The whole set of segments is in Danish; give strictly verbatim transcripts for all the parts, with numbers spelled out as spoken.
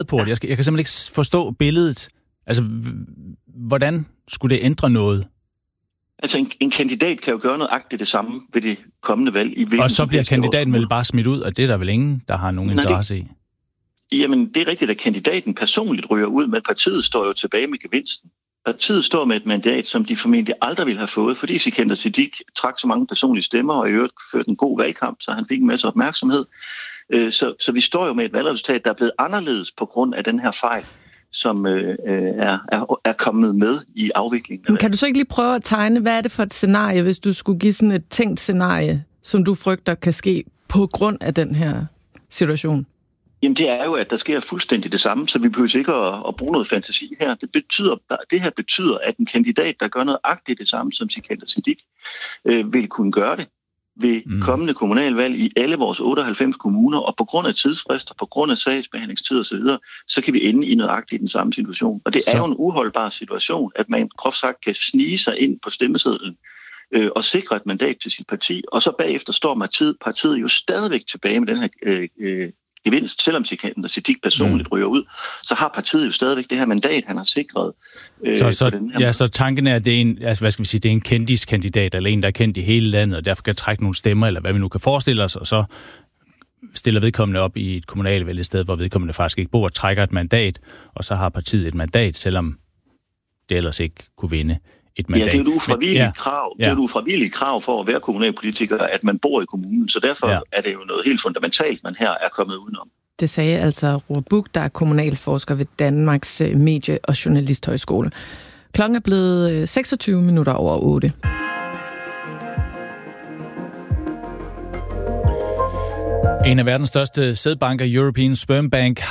sødport. Jeg, skal, jeg kan simpelthen ikke forstå billedet. Altså, hvordan skulle det ændre noget? Altså, en, en kandidat kan jo gøre nøjagtigt det samme ved det kommende valg. I og så bliver kandidaten vel bare smidt ud, og det er der vel ingen, der har nogen interesse i? Jamen, det er rigtigt, at kandidaten personligt ryger ud, men partiet står jo tilbage med gevinsten. Partiet står med et mandat, som de formentlig aldrig ville have fået, fordi Sikander Siddique trak så mange personlige stemmer, og i øvrigt førte en god valgkamp, så han fik en masse opmærksomhed. Så, så vi står jo med et valgresultat, der er blevet anderledes på grund af den her fejl, som øh, er, er, er kommet med i afviklingen. Men kan du så ikke lige prøve at tegne, hvad er det for et scenarie, hvis du skulle give sådan et tænkt scenarie, som du frygter kan ske på grund af den her situation? Jamen det er jo, at der sker fuldstændig det samme, så vi behøver ikke at, at bruge noget fantasi her. Det, betyder, det her betyder, at en kandidat, der gør noget agtigt det samme, som Sikander Siddique, øh, vil kunne gøre det ved mm. kommende kommunalvalg i alle vores otteoghalvfems kommuner, og på grund af tidsfrister, på grund af sagsbehandlingstid osv., så kan vi ende i nøjagtigt den samme situation. Og det så. er jo en uholdbar situation, at man groft sagt kan snige sig ind på stemmesedlen øh, og sikre et mandat til sit parti, og så bagefter står partiet, partiet jo stadigvæk tilbage med den her øh, øh, gevinst, selvom Sikander Siddique personligt mm. ryger ud, så har partiet jo stadigvæk det her mandat, han har sikret. Øh, så, så, den her ja, så tanken er, at det er en, altså, hvad skal vi sige, det er en kendiskandidat, eller en, der er kendt i hele landet, og derfor kan trække nogle stemmer, eller hvad vi nu kan forestille os, og så stiller vedkommende op i et kommunalvalg, et sted, hvor vedkommende faktisk ikke bor, og trækker et mandat, og så har partiet et mandat, selvom det ellers ikke kunne vinde et mandat. Ja, det er jo et ufravilligt ja, krav. ja. Det er et ufravilligt krav for at være kommunalpolitiker, at man bor i kommunen, så derfor ja. er det jo noget helt fundamentalt, man her er kommet udenom. Det sagde altså Roar Buch, der er kommunalforsker ved Danmarks Medie- og Journalisthøjskole. Klokken er blevet seksogtyve minutter over otte. En af verdens største sædbanker, European Sperm Bank,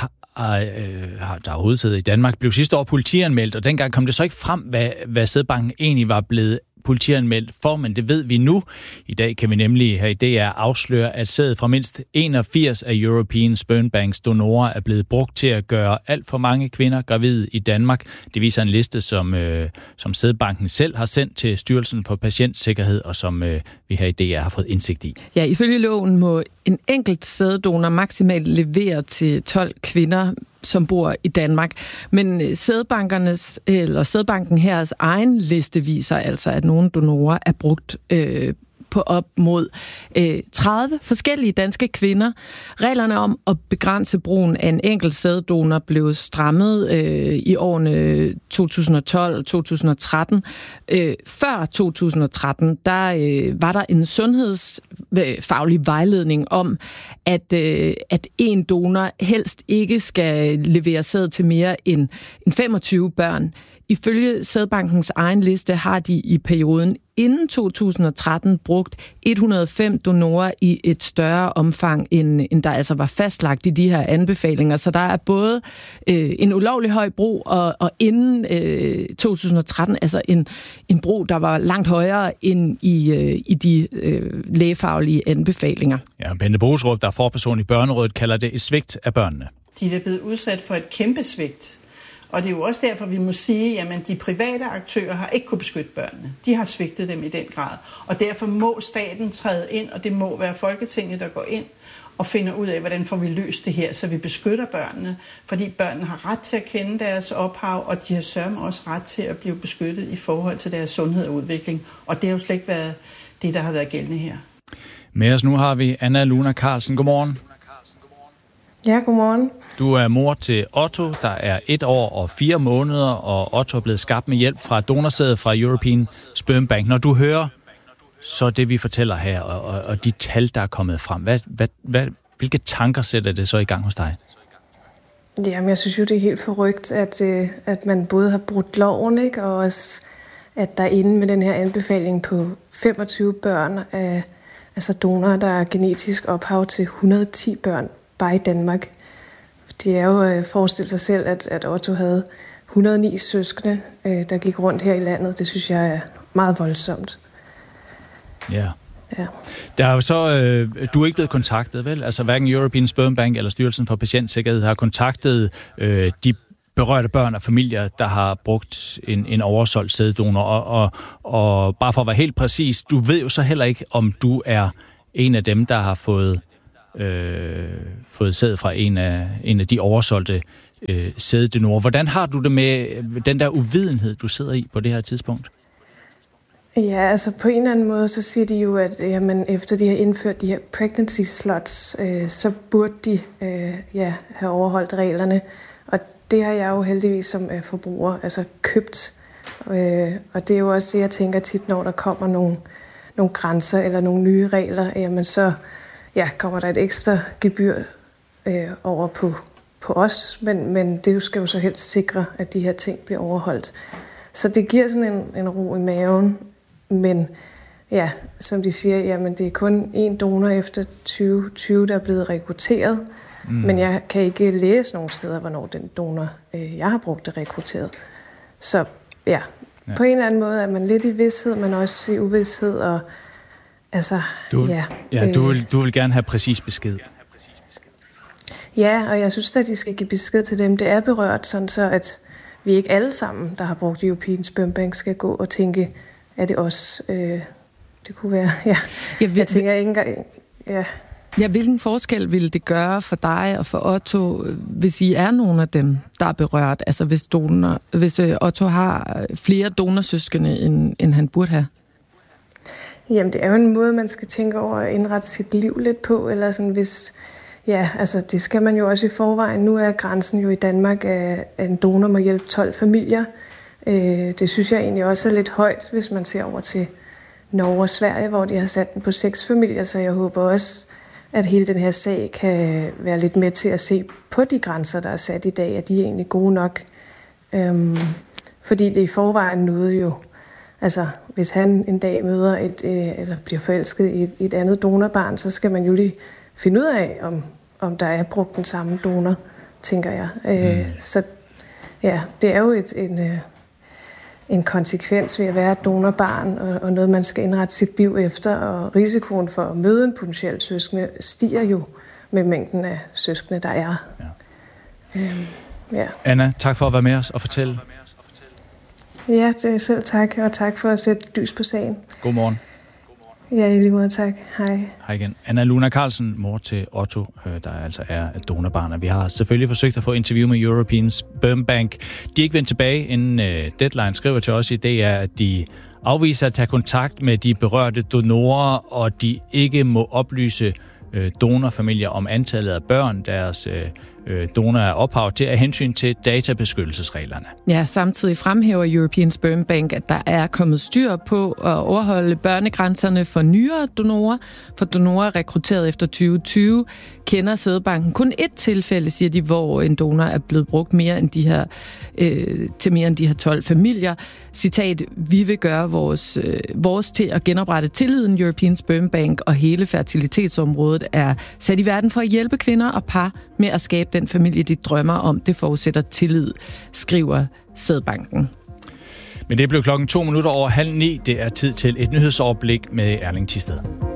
der er hovedsæde i Danmark, blev sidste år politianmeldt, og dengang kom det så ikke frem, hvad, hvad sædbanken egentlig var blevet politianmeldt for, men det ved vi nu. I dag kan vi nemlig her i D R afsløre, at sæd fra mindst enogfirs af European Sperm Banks donorer er blevet brugt til at gøre alt for mange kvinder gravide i Danmark. Det viser en liste, som, øh, som sædbanken selv har sendt til Styrelsen for Patientsikkerhed, og som øh, vi her i D R har fået indsigt i. Ja, ifølge loven må en enkelt sæddonor maksimalt levere til tolv kvinder, som bor i Danmark. Men sædbankernes, eller sædbanken heres egen liste viser altså, at nogle donorer er brugt øh, på op mod øh, tredive forskellige danske kvinder. Reglerne om at begrænse brugen af en enkelt sæddonor blev strammet øh, i årene to tusind og tolv og to tusind og tretten. Øh, før to tusind og tretten, der øh, var der en sundhedsfaglig vejledning om, at, øh, at en donor helst ikke skal levere sæd til mere end, end femogtyve børn. Ifølge Sædbankens egen liste har de i perioden inden to tusind og tretten brugt et hundrede og fem donorer i et større omfang, end, end der altså var fastlagt i de her anbefalinger. Så der er både øh, en ulovlig høj brug, og, og inden øh, to tusind og tretten altså en, en brug, der var langt højere end i, øh, i de øh, lægefaglige anbefalinger. Ja, Bente Boesrup, der er forperson i Børnerådet, kalder det et svigt af børnene. De er blevet udsat for et kæmpe svigt. Og det er jo også derfor, vi må sige, at de private aktører har ikke kunne beskytte børnene. De har svigtet dem i den grad. Og derfor må staten træde ind, og det må være Folketinget, der går ind og finder ud af, hvordan får vi løst det her, så vi beskytter børnene. Fordi børnene har ret til at kende deres ophav, og de har sørme også ret til at blive beskyttet i forhold til deres sundhed og udvikling. Og det har jo slet ikke været det, der har været gældende her. Med os nu har vi Anna Luna Carlsen. Godmorgen. Ja, godmorgen. Du er mor til Otto, der er et år og fire måneder, og Otto er blevet skabt med hjælp fra donorsædet fra European Sperm Bank. Når du hører så det, vi fortæller her, og, og, og de tal, der er kommet frem, hvad, hvad, hvad, hvilke tanker sætter det så i gang hos dig? Jamen, jeg synes jo, det er helt forrygt, at, at man både har brudt loven, ikke, og også, at der er inde med den her anbefaling på femogtyve børn af altså donorer, der er genetisk ophav til et hundrede og ti børn bare i Danmark. Det er jo at forestille sig selv, at, at Otto havde et hundrede og ni søskende, der gik rundt her i landet. Det synes jeg er meget voldsomt. Ja. Ja. Der er jo så, øh, du er ikke blevet kontaktet, vel? Altså hverken European Sperm Bank eller Styrelsen for Patientsikkerhed har kontaktet øh, de berørte børn og familier, der har brugt en, en oversolgt sæddonor. Og, og, og bare for at være helt præcis, du ved jo så heller ikke, om du er en af dem, der har fået, øh, fået sæd fra en af, en af de oversolgte øh, sæddonor. Hvordan har du det med den der uvidenhed, du sidder i på det her tidspunkt? Ja, altså på en eller anden måde, så siger de jo, at jamen, efter de har indført de her pregnancy slots, øh, så burde de øh, ja, have overholdt reglerne. Og det har jeg jo heldigvis som øh, forbruger altså købt. Øh, og det er jo også det, jeg tænker tit, når der kommer nogle, nogle grænser eller nogle nye regler, jamen så ja, kommer der et ekstra gebyr øh, over på, på os. Men, men det skal jo så helst sikre, at de her ting bliver overholdt. Så det giver sådan en, en ro i maven. Men ja, som de siger, jamen det er kun én donor efter tyve tyve, der er blevet rekrutteret. Mm. Men jeg kan ikke læse nogen steder, hvornår den donor, øh, jeg har brugt, er rekrutteret. Så ja, ja, på en eller anden måde er man lidt i vidsthed, men også i uvidsthed. Og, altså, du, ja, ja, du, vil, du vil gerne have præcis besked. Ja, og jeg synes at de skal give besked til dem. Det er berørt, sådan så at vi ikke alle sammen, der har brugt European Sperm Bank, skal gå og tænke, er det også, øh, det kunne være, ja. Jeg, jeg tænker ikke engang, ja. Ja, hvilken forskel ville det gøre for dig og for Otto, hvis I er nogle af dem, der er berørt? Altså hvis, donor, hvis Otto har flere donorsøskende, end, end han burde have? Jamen, det er jo en måde, man skal tænke over at indrette sit liv lidt på, eller sådan hvis, ja, altså det skal man jo også i forvejen. Nu er grænsen jo i Danmark, at en donor må hjælpe tolv familier. Det synes jeg egentlig også er lidt højt, hvis man ser over til Norge og Sverige, hvor de har sat den på seks familier, så jeg håber også, at hele den her sag kan være lidt med til at se på de grænser, der er sat i dag, at de er egentlig gode nok. Øhm, fordi det i forvejen noget jo, altså hvis han en dag møder et, øh, eller bliver forelsket i et, et andet donorbarn, så skal man jo lige finde ud af, om, om der er brugt den samme donor, tænker jeg. Øh, mm. Så ja, det er jo et, en, øh, en konsekvens ved at være et donorbarn, og, og noget, man skal indrette sit liv efter, og risikoen for at møde en potentiel søskende stiger jo med mængden af søskende, der er. Ja. Øhm, ja. Anna, tak for at være med os og fortælle. Ja, det er selv tak, og tak for at sætte lys på sagen. God morgen. Ja, i lige måde, tak. Hej. Hej igen. Anna Luna Carlsen, mor til Otto, der altså er donorbarn. Vi har selvfølgelig forsøgt at få interview med European Sperm Bank. De er ikke vendt tilbage, inden uh, Deadline skriver til os i dag, er, at de afviser at tage kontakt med de berørte donorer, og de ikke må oplyse uh, donorfamilier om antallet af børn, deres uh, donor er ophav til af hensyn til databeskyttelsesreglerne. Ja, samtidig fremhæver European Sperm Bank, at der er kommet styr på at overholde børnegrænserne for nyere donorer. For donorer rekrutteret efter tyve tyve kender sædbanken kun ét tilfælde, siger de, hvor en donor er blevet brugt mere end de her, øh, til mere end de her tolv familier. Citat, vi vil gøre vores, øh, vores til at genoprette tilliden. European Sperm Bank og hele fertilitetsområdet er sat i verden for at hjælpe kvinder og par med at skabe den familie, de drømmer om. Det forudsætter tillid, skriver sædbanken. Men det blev klokken to minutter over halv ni. Det er tid til et nyhedsoverblik med Erling Thisted.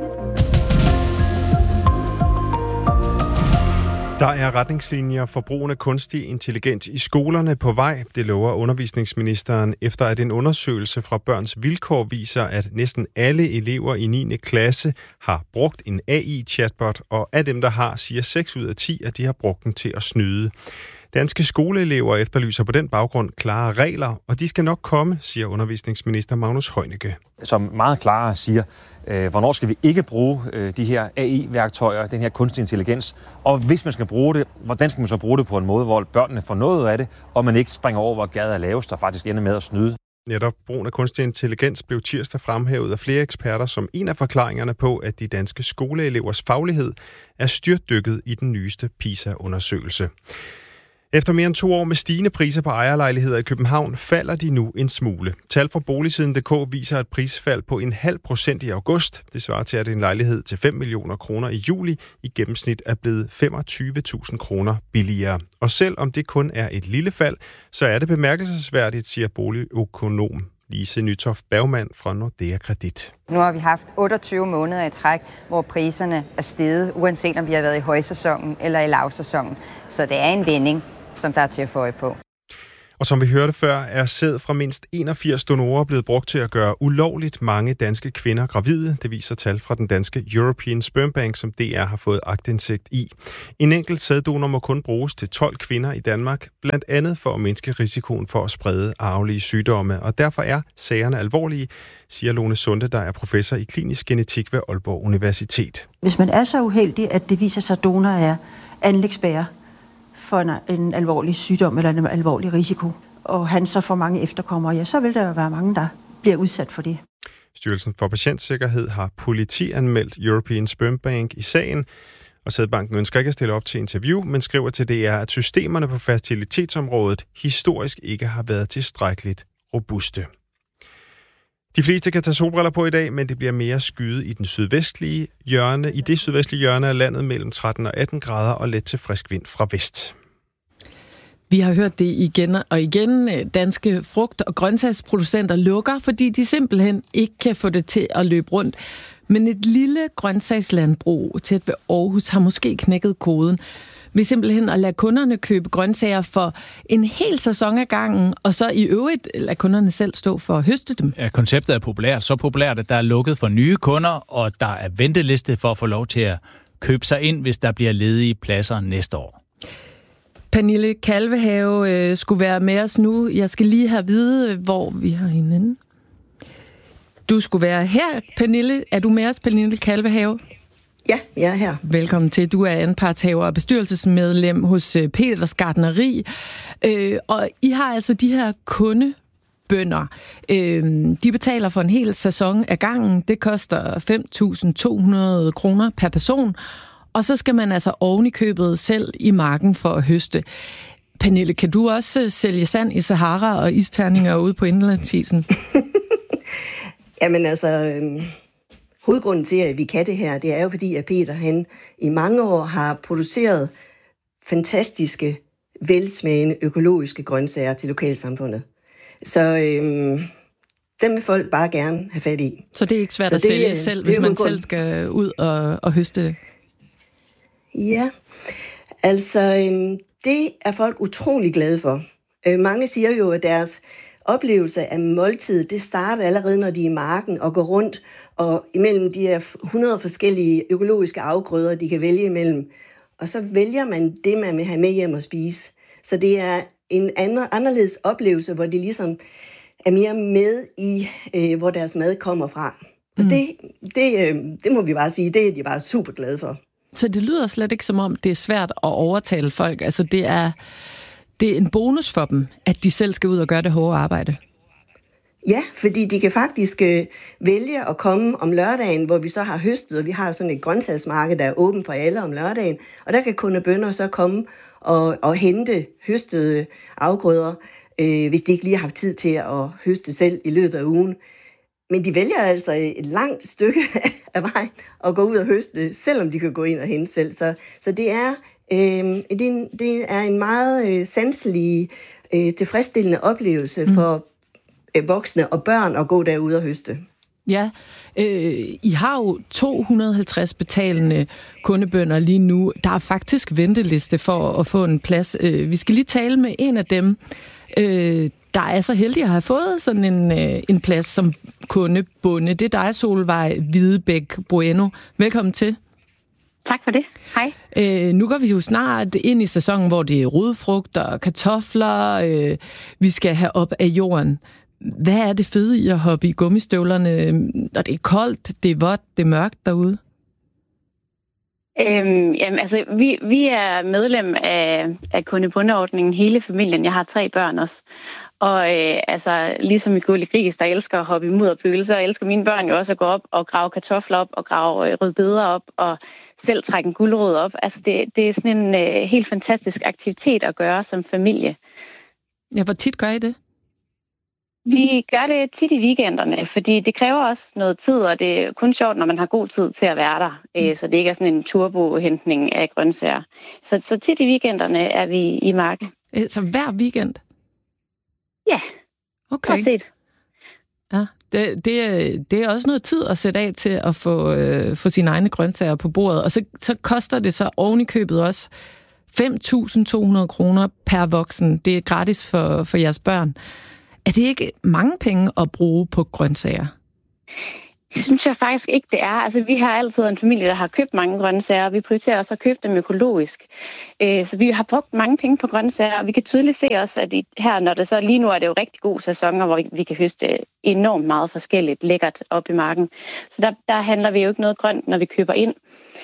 Der er retningslinjer for brugen af kunstig intelligens i skolerne på vej, det lover undervisningsministeren, efter at en undersøgelse fra Børns Vilkår viser, at næsten alle elever i niende klasse har brugt en A I-chatbot, og af dem, der har, siger seks ud af ti, at de har brugt den til at snyde. Danske skoleelever efterlyser på den baggrund klare regler, og de skal nok komme, siger undervisningsminister Magnus Heunicke. Som meget klarere siger, øh, hvornår skal vi ikke bruge øh, de her A I-værktøjer, den her kunstig intelligens, og hvis man skal bruge det, hvordan skal man så bruge det på en måde, hvor børnene får noget af det, og man ikke springer over, hvor gaden er lavest, og faktisk ender med at snyde. Netop brugen af kunstig intelligens blev tirsdag fremhævet af flere eksperter som en af forklaringerne på, at de danske skoleelevers faglighed er styrtdykket i den nyeste PISA-undersøgelse. Efter mere end to år med stigende priser på ejerlejligheder i København, falder de nu en smule. Tal fra Boligsiden punktum d k viser et prisfald på en halv procent i august. Det svarer til, at en lejlighed til fem millioner kroner i juli i gennemsnit er blevet femogtyve tusind kroner billigere. Og selvom det kun er et lille fald, så er det bemærkelsesværdigt, siger boligøkonom Lise Nytoft Bergmann fra Nordea Kredit. Nu har vi haft otteogtyve måneder i træk, hvor priserne er steget, uanset om vi har været i højsæsonen eller i lavsæsonen. Så det er en vending, som der er til at få øje på. Og som vi hørte før, er sæd fra mindst enogfirs donorer blevet brugt til at gøre ulovligt mange danske kvinder gravide. Det viser tal fra den danske European Sperm Bank, som D R har fået aktindsigt i. En enkelt sæddonor må kun bruges til tolv kvinder i Danmark, blandt andet for at mindske risikoen for at sprede arvelige sygdomme. Og derfor er sagerne alvorlige, siger Lone Sunde, der er professor i klinisk genetik ved Aalborg Universitet. Hvis man er så uheldig, at det viser sig, at donor er anlægsbærer for en, en alvorlig sygdom eller en alvorlig risiko, og han så får mange efterkommere, ja, så vil der jo være mange, der bliver udsat for det. Styrelsen for Patientsikkerhed har politianmeldt European Sperm Bank i sagen, og sædbanken ønsker ikke at stille op til interview, men skriver til D R, at systemerne på fertilitetsområdet historisk ikke har været tilstrækkeligt robuste. De fleste kan tage solbriller på i dag, men det bliver mere skyet i den sydvestlige hjørne, i det sydvestlige hjørne af landet mellem tretten og atten grader og let til frisk vind fra vest. Vi har hørt det igen og igen. Danske frugt- og grøntsagsproducenter lukker, fordi de simpelthen ikke kan få det til at løbe rundt. Men et lille grøntsagslandbrug tæt ved Aarhus har måske knækket koden ved simpelthen at lade kunderne købe grøntsager for en hel sæson ad gangen, og så i øvrigt lade kunderne selv stå for at høste dem. Ja, konceptet er populært. Så populært, at der er lukket for nye kunder, og der er venteliste for at få lov til at købe sig ind, hvis der bliver ledige pladser næste år. Pernille Kalvehave øh, skulle være med os nu. Jeg skal lige have at vide, hvor vi har hende inde. Du skulle være her, Pernille. Er du med os, Pernille Kalvehave? Ja, jeg er her. Velkommen til. Du er anpartshaver og bestyrelsesmedlem hos Peters Gartneri. Øh, og I har altså de her kundebønder. Øh, de betaler for en hel sæson af gangen. Det koster fem tusind to hundrede kroner per person. Og så skal man altså oven i købet selv i marken for at høste. Pernille, kan du også sælge sand i Sahara og isterninger ude på indlandsisen? Jamen altså, øh, hovedgrunden til, at vi kan det her, det er jo fordi, at Peter han i mange år har produceret fantastiske, velsmagende økologiske grøntsager til lokalsamfundet. Så øh, dem vil folk bare gerne have fat i. Så det er ikke svært Så at det, sælge selv, hvis man selv skal ud og, og høste det? Ja, altså øh, det er folk utrolig glade for. Øh, mange siger jo, at deres oplevelse af måltid, det starter allerede, når de er i marken og går rundt, og imellem de her hundrede forskellige økologiske afgrøder, de kan vælge imellem. Og så vælger man det, man vil have med hjem og spise. Så det er en anden, anderledes oplevelse, hvor de ligesom er mere med i, øh, hvor deres mad kommer fra. Og mm. det, det, øh, det må vi bare sige, det er de bare super glade for. Så det lyder slet ikke som om, det er svært at overtale folk. Altså det er, det er en bonus for dem, at de selv skal ud og gøre det hårde arbejde. Ja, fordi de kan faktisk øh, vælge at komme om lørdagen, hvor vi så har høstet, og vi har sådan et grøntsagsmarked, der er åben for alle om lørdagen. Og der kan kundebønder så komme og, og hente høstede afgrøder, øh, hvis de ikke lige har haft tid til at høste selv i løbet af ugen. Men de vælger altså et langt stykke af vejen at gå ud og høste, selvom de kan gå ind og hente selv. Så, så det, er, øh, det, er en, det er en meget øh, sanselig, øh, tilfredsstillende oplevelse mm. for øh, voksne og børn at gå derude og høste. Ja, øh, I har jo to hundrede og halvtreds betalende kundebønder lige nu. Der er faktisk venteliste for at få en plads. Øh, vi skal lige tale med en af dem, øh, der er så heldig at have fået sådan en, øh, en plads som kundebonde. Det er dig, Solvej Hvidebæk Bueno. Velkommen til. Tak for det. Hej. Øh, nu går vi jo snart ind i sæsonen, hvor det er rodfrugter og kartofler, øh, vi skal have op af jorden. Hvad er det fede i at hoppe i gummistøvlerne, når det er koldt, det er vådt, det er mørkt derude? Øhm, jamen, altså, vi, vi er medlem af, af kundebondeordningen, hele familien. Jeg har tre børn også. Og øh, altså, ligesom i Gulli Gris, der elsker at hoppe i mudderpøl, så elsker mine børn jo også at gå op og grave kartofler op og grave øh, rødbeder op og selv trække en gulerod op. Altså, det, det er sådan en øh, helt fantastisk aktivitet at gøre som familie. Ja, hvor tit gør I det? Vi gør det tit i weekenderne, fordi det kræver også noget tid, og det er kun sjovt, når man har god tid til at være der. Mm. Så det ikke er sådan en turbohentning af grøntsager. Så, så tit i weekenderne er vi i marken. Så hver weekend? Ja, okay. Set. Ja, det, det, det er også noget tid at sætte af til at få, øh, få sine egne grøntsager på bordet. Og så, så koster det så oven i købet også fem tusind to hundrede kroner per voksen. Det er gratis for, for jeres børn. Er det ikke mange penge at bruge på grøntsager? Det synes jeg faktisk ikke, det er. Altså, vi har altid en familie, der har købt mange grøntsager, og vi prioriterer også at købe dem økologisk. Øh, så vi har brugt mange penge på grøntsager, og vi kan tydeligt se også, at her, når det så lige nu er det jo rigtig gode sæsoner, hvor vi, vi kan høste enormt meget forskelligt lækkert op i marken. Så der, der handler vi jo ikke noget grønt, når vi køber ind.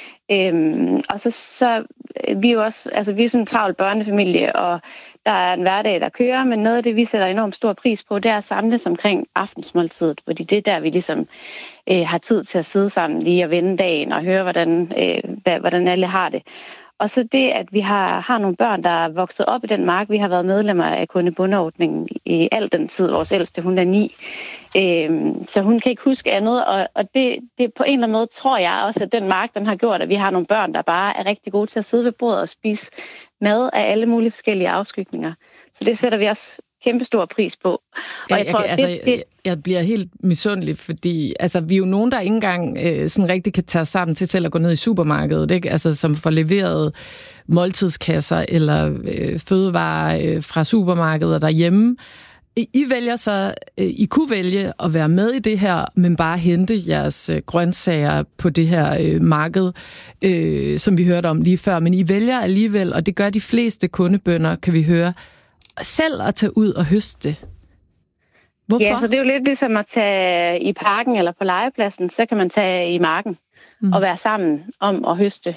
Øhm, og så, så vi er jo også, altså vi er sådan en travl børnefamilie, og der er en hverdag, der kører, men noget af det, vi sætter enormt stor pris på, det er at samles omkring aftensmåltidet, fordi det er der, vi ligesom øh, har tid til at sidde sammen lige og vende dagen og høre, hvordan, øh, hvordan alle har det. Og så det, at vi har, har nogle børn, der er vokset op i den mark. Vi har været medlemmer af kundebundeordningen i al den tid. Vores ældste, hun er ni. Øhm, så hun kan ikke huske andet. Og, og det, det på en eller anden måde tror jeg også, at den mark, den har gjort, at vi har nogle børn, der bare er rigtig gode til at sidde ved bordet og spise mad af alle mulige forskellige afskygninger. Så det sætter vi også kæmpe stor pris på. Og jeg, jeg, tror, jeg, altså, det, det... jeg bliver helt misundelig, fordi altså, vi er jo nogen, der ikke engang øh, sådan rigtig kan tage sammen til selv at gå ned i supermarkedet, ikke? Altså, som får leveret måltidskasser eller øh, fødevarer øh, fra supermarkeder derhjemme. I vælger så, øh, I kunne vælge at være med i det her, men bare hente jeres øh, grøntsager på det her øh, marked, øh, som vi hørte om lige før. Men I vælger alligevel, og det gør de fleste kundebønder, kan vi høre, selv at tage ud og høste det. Hvorfor? Ja, så det er jo lidt ligesom at tage i parken eller på legepladsen, så kan man tage i marken mm. og være sammen om at høste.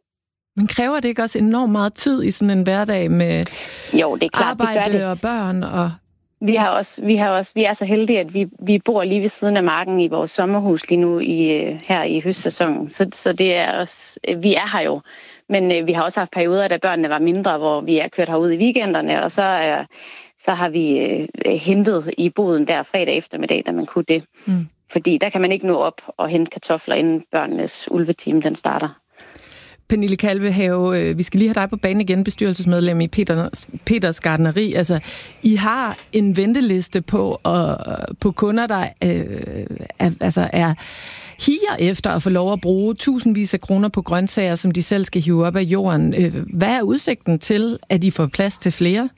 Men kræver det ikke også enormt meget tid i sådan en hverdag med jo, det er klart, arbejde det gør det. Og børn? Og... Vi har også, vi har også, vi er så heldige, at vi, vi bor lige ved siden af marken i vores sommerhus lige nu i, her i høstsæsonen. Så, så det er også, vi er her jo. Men øh, vi har også haft perioder, da børnene var mindre, hvor vi er kørt herud i weekenderne, og så, øh, så har vi øh, hentet i boden der fredag eftermiddag, da man kunne det. Mm. Fordi der kan man ikke nå op og hente kartofler, inden børnenes ulvetime den starter. Pernille Kalvehave, øh, vi skal lige have dig på banen igen, bestyrelsesmedlem i Peters, Peters Gartneri. Altså, I har en venteliste på, og, på kunder, der øh, er, altså er higer efter at få lov at bruge tusindvis af kroner på grøntsager, som de selv skal hive op af jorden. Hvad er udsigten til, at I får plads til flere?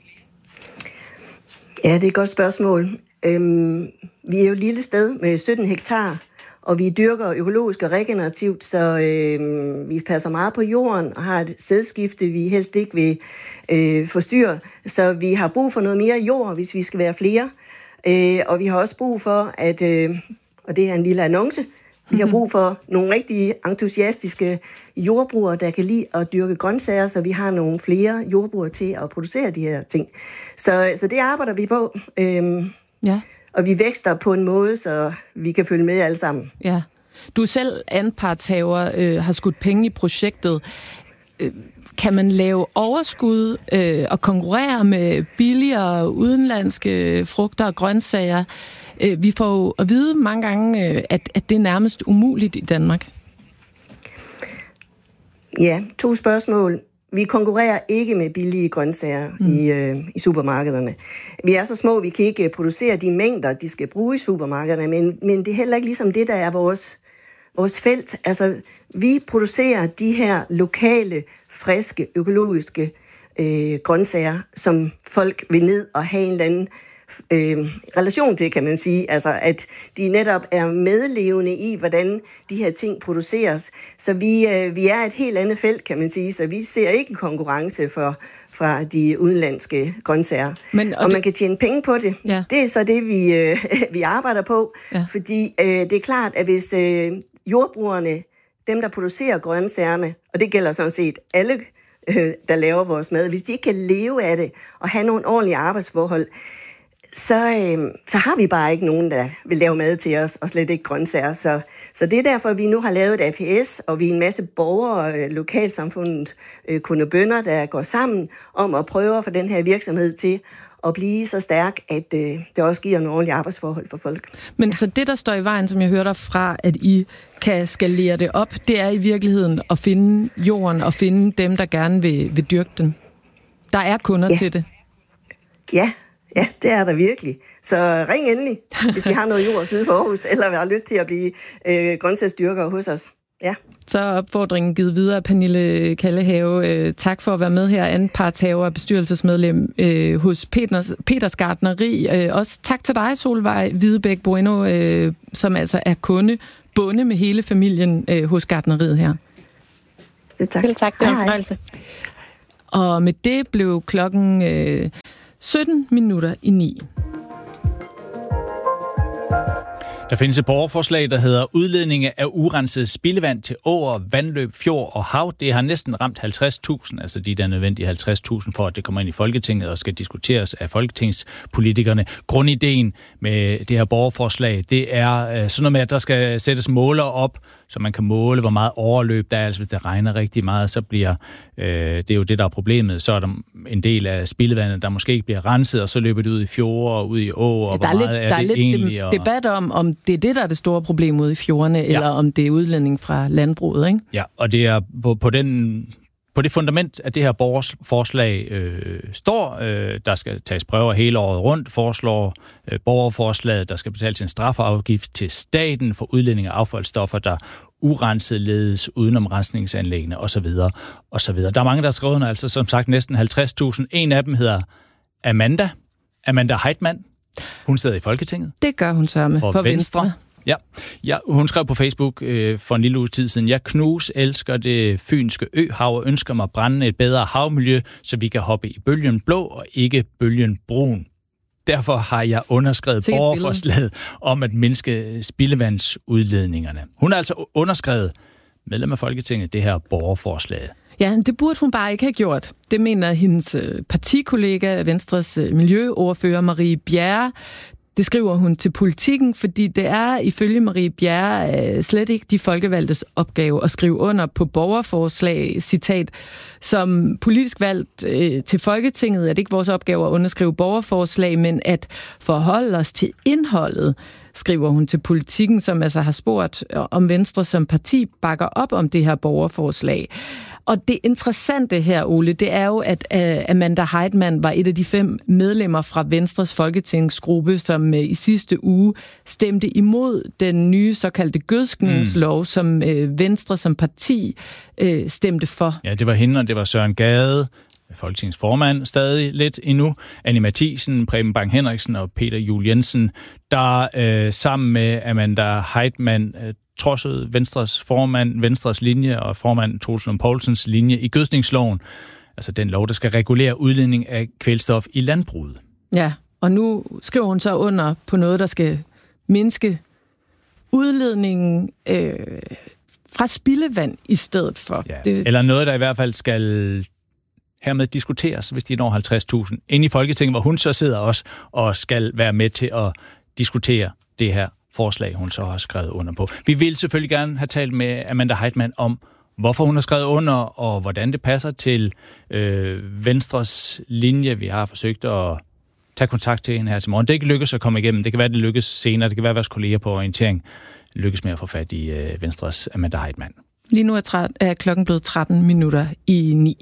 Ja, det er et godt spørgsmål. Øhm, vi er jo et lille sted med sytten hektar, og vi dyrker økologisk og regenerativt, så øhm, vi passer meget på jorden og har et sædskifte, vi helst ikke vil øh, forstyrre. Så vi har brug for noget mere jord, hvis vi skal være flere. Øh, og vi har også brug for, at... Øh, og det er en lille annonce. Vi har brug for nogle rigtig entusiastiske jordbrugere, der kan lide at dyrke grøntsager, så vi har nogle flere jordbrugere til at producere de her ting. Så, så det arbejder vi på. Øhm, ja. Og vi vækster på en måde, så vi kan følge med alle sammen. Ja. Du er selv anpartshaver, øh, har skudt penge i projektet. Øh, kan man lave overskud øh, og konkurrere med billigere udenlandske frugter og grøntsager? Vi får jo at vide mange gange, at, at det er nærmest umuligt i Danmark. Ja, to spørgsmål. Vi konkurrerer ikke med billige grøntsager mm. i, øh, i supermarkederne. Vi er så små, vi kan ikke producere de mængder, de skal bruge i supermarkederne, men, men det er heller ikke ligesom det, der er vores, vores felt. Altså, vi producerer de her lokale, friske, økologiske øh, grøntsager, som folk vil ned og have en eller anden Øh, relation til, kan man sige, altså at de netop er medlevende i, hvordan de her ting produceres. Så vi, øh, vi er et helt andet felt, kan man sige, så vi ser ikke en konkurrence for, fra de udenlandske grøntsager. Men, og og det... man kan tjene penge på det. Ja. Det er så det, vi, øh, vi arbejder på, ja. Fordi øh, det er klart, at hvis øh, jordbrugerne, dem der producerer grøntsagerne, og det gælder sådan set alle, øh, der laver vores mad, hvis de ikke kan leve af det og have nogle ordentlige arbejdsforhold, Så, øh, så har vi bare ikke nogen, der vil lave mad til os, og slet ikke grøntsager. Så, så det er derfor, vi nu har lavet et A P S, og vi er en masse borgere, øh, lokalsamfundet, øh, kundebønder, der går sammen om at prøve at få den her virksomhed til at blive så stærk, at øh, det også giver nogle ordentlige arbejdsforhold for folk. Men ja. Så det, der står i vejen, som jeg hørte fra, at I kan skalere det op, det er i virkeligheden at finde jorden og finde dem, der gerne vil, vil dyrke den. Der er kunder ja. til det. Ja, Ja, det er der virkelig. Så ring endelig, hvis I har noget jord syd for Aarhus, eller har lyst til at blive øh, grøntsagsdyrkere hos os. Ja. Så er opfordringen givet videre. Pernille Kallehave, øh, tak for at være med her. Andenpartshaver og bestyrelsesmedlem øh, hos Peters, Peters Gartneri. Øh, også tak til dig, Solvej Hvidebæk Bueno, øh, som altså er kunde, bonde med hele familien øh, hos gartneriet her. Det tak. Selv tak, det var en fornøjelse. Og med det blev klokken øh, sytten minutter i ni. Der findes et borgerforslag, der hedder udledning af urenset spildevand til åer, vandløb, fjord og hav. Det har næsten ramt halvtreds tusind, altså de der nødvendige halvtreds tusind, for at det kommer ind i Folketinget og skal diskuteres af folketingspolitikerne. Grundideen med det her borgerforslag, det er sådan noget med, at der skal sættes måler op, så man kan måle, hvor meget overløb der er. Altså hvis det regner rigtig meget, så bliver øh, det er jo det, der er problemet. Så er der en del af spildevandet, der måske ikke bliver renset, og så løber det ud i fjorde og ud i åer, og ja, hvor meget lidt, er det egentlig? Der er lidt debat om, om det er det, der er det store problem ude i fjordene, ja. Eller om det er udledning fra landbruget, ikke? Ja, og det er på, på den... På det fundament, at det her borgerforslag øh, står, øh, der skal tages prøver hele året rundt, foreslår øh, borgerforslaget, der skal betales en strafafgift til staten for udledning af affaldsstoffer, der urenset ledes udenom rensningsanlæggene osv. osv. Der er mange, der har skrevet under, altså som sagt næsten halvtreds tusind. En af dem hedder Amanda. Amanda Heitmann. Hun sidder i Folketinget. Det gør hun så med for Venstre. Venstre. Ja. ja, hun skrev på Facebook øh, for en lille uge tid siden, jeg knus elsker det fynske øhav og ønsker mig at brænde et bedre havmiljø, så vi kan hoppe i bølgen blå og ikke bølgen brun. Derfor har jeg underskrevet borgerforslaget om at mindske spildevandsudledningerne. Hun har altså underskrevet, medlem af Folketinget, det her borgerforslag. Ja, det burde hun bare ikke have gjort. Det mener hendes partikollega, Venstres miljøordfører Marie Bjerre. Det skriver hun til Politikken, fordi det er ifølge Marie Bjerre slet ikke de folkevalgtes opgave at skrive under på borgerforslag, citat, som politisk valgt øh, til Folketinget er det ikke vores opgave at underskrive borgerforslag, men at forholde os til indholdet, skriver hun til Politikken, som altså har spurgt, om Venstre som parti bakker op om det her borgerforslag. Og det interessante her, Ole, det er jo, at Amanda Heitmann var et af de fem medlemmer fra Venstres folketingsgruppe, som i sidste uge stemte imod den nye såkaldte gødskningslov, mm. som Venstre som parti stemte for. Ja, det var hende, og det var Søren Gade, Folketingets formand stadig lidt endnu, Annie Matthiesen, Preben Bang Henriksen og Peter Juel Jensen, der øh, sammen med Amanda Heitmann øh, trodsede Venstres formand, Venstres linje og formand Troels Lund Poulsens linje i gødskningsloven, altså den lov, der skal regulere udledning af kvælstof i landbruget. Ja, og nu skriver hun så under på noget, der skal mindske udledningen øh, fra spildevand i stedet for. Ja, det... Eller noget, der i hvert fald skal hermed diskuteres, hvis de når halvtreds tusind. Inde i Folketinget, hvor hun så sidder også og skal være med til at diskutere det her forslag, hun så har skrevet under på. Vi vil selvfølgelig gerne have talt med Amanda Heitmann om, hvorfor hun har skrevet under, og hvordan det passer til øh, Venstres linje. Vi har forsøgt at tage kontakt til hende her til morgen. Det er ikke lykkes at komme igennem. Det kan være, det lykkes senere. Det kan være, at vores kolleger på orientering lykkes med at få fat i øh, Venstres Amanda Heitmann. Lige nu er, træt, er klokken blevet tretten minutter i ni.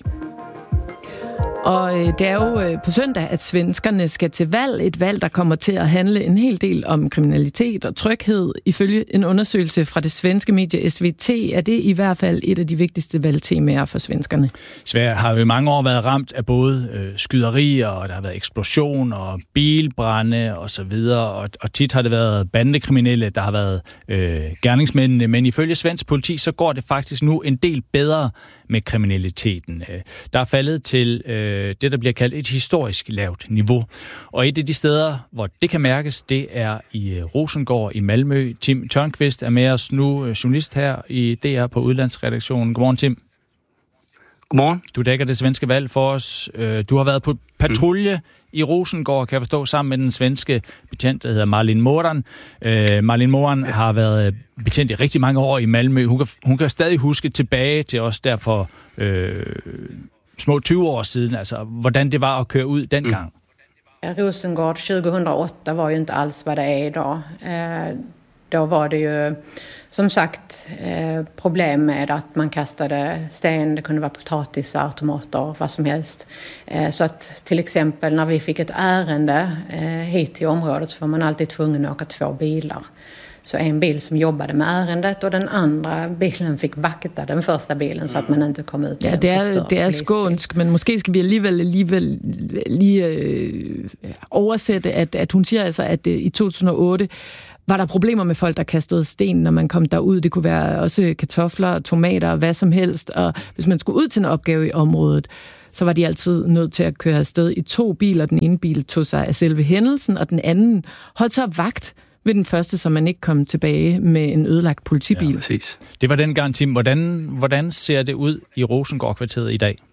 Og det er jo på søndag, at svenskerne skal til valg. Et valg, der kommer til at handle en hel del om kriminalitet og tryghed. Ifølge en undersøgelse fra det svenske medie S V T er det i hvert fald et af de vigtigste valgtemaer for svenskerne. Sverige har jo i mange år været ramt af både øh, skyderier, og der har været eksplosion og bilbrande og så videre. Og, og tit har det været bandekriminelle, der har været øh, gerningsmændene. Men ifølge svensk politi, så går det faktisk nu en del bedre med kriminaliteten. Der er faldet til øh, det, der bliver kaldt et historisk lavt niveau. Og et af de steder, hvor det kan mærkes, det er i Rosengård i Malmø. Tim Tørnqvist er med os nu, journalist her i D R på Udlandsredaktionen. Godmorgen, Tim. Godmorgen. Du dækker det svenske valg for os. Du har været på patrulje mm. i Rosengård, kan jeg forstå, sammen med den svenske betjent, der hedder Malin Moran. Uh, Malin Moran ja. har været betjent i rigtig mange år i Malmø. Hun kan, hun kan stadig huske tilbage til os der for øh, små tyve år siden, altså hvordan det var at køre ud dengang. Mm. Rosengård tjugohundraåtta var ju inte alls vad det är idag. Eh, då var det ju som sagt eh, problem med att man kastade sten, det kunde vara potatis, automater, vad som helst. Eh, så att till exempel när vi fick ett ärende eh, hit till området så var man alltid tvungen att åka två bilar. Så en bil som jobbade med ärendet och den andra bilen fick vakta den första bilen så att man inte kom ut. Ja, det er, det er skånsk, men måske skal vi alligevel, alligevel lige øh, oversætte, at, at hun siger altså, at øh, i to tusind og otte var der problemer med folk, der kastede sten, når man kom derud. Det kunne være også kartofler, tomater, hvad som helst. Og hvis man skulle ud til en opgave i området, så var de altid nødt til at køre afsted i to biler. Den ene bil tog sig af selve hændelsen, og den anden holdt så vagt ved den første, så man ikke kom tilbage med en ødelagt politibil. Ja, præcis. Det var den gang, Tim. Hvordan, hvordan ser det ud i Rosengård-kvarteret i dag?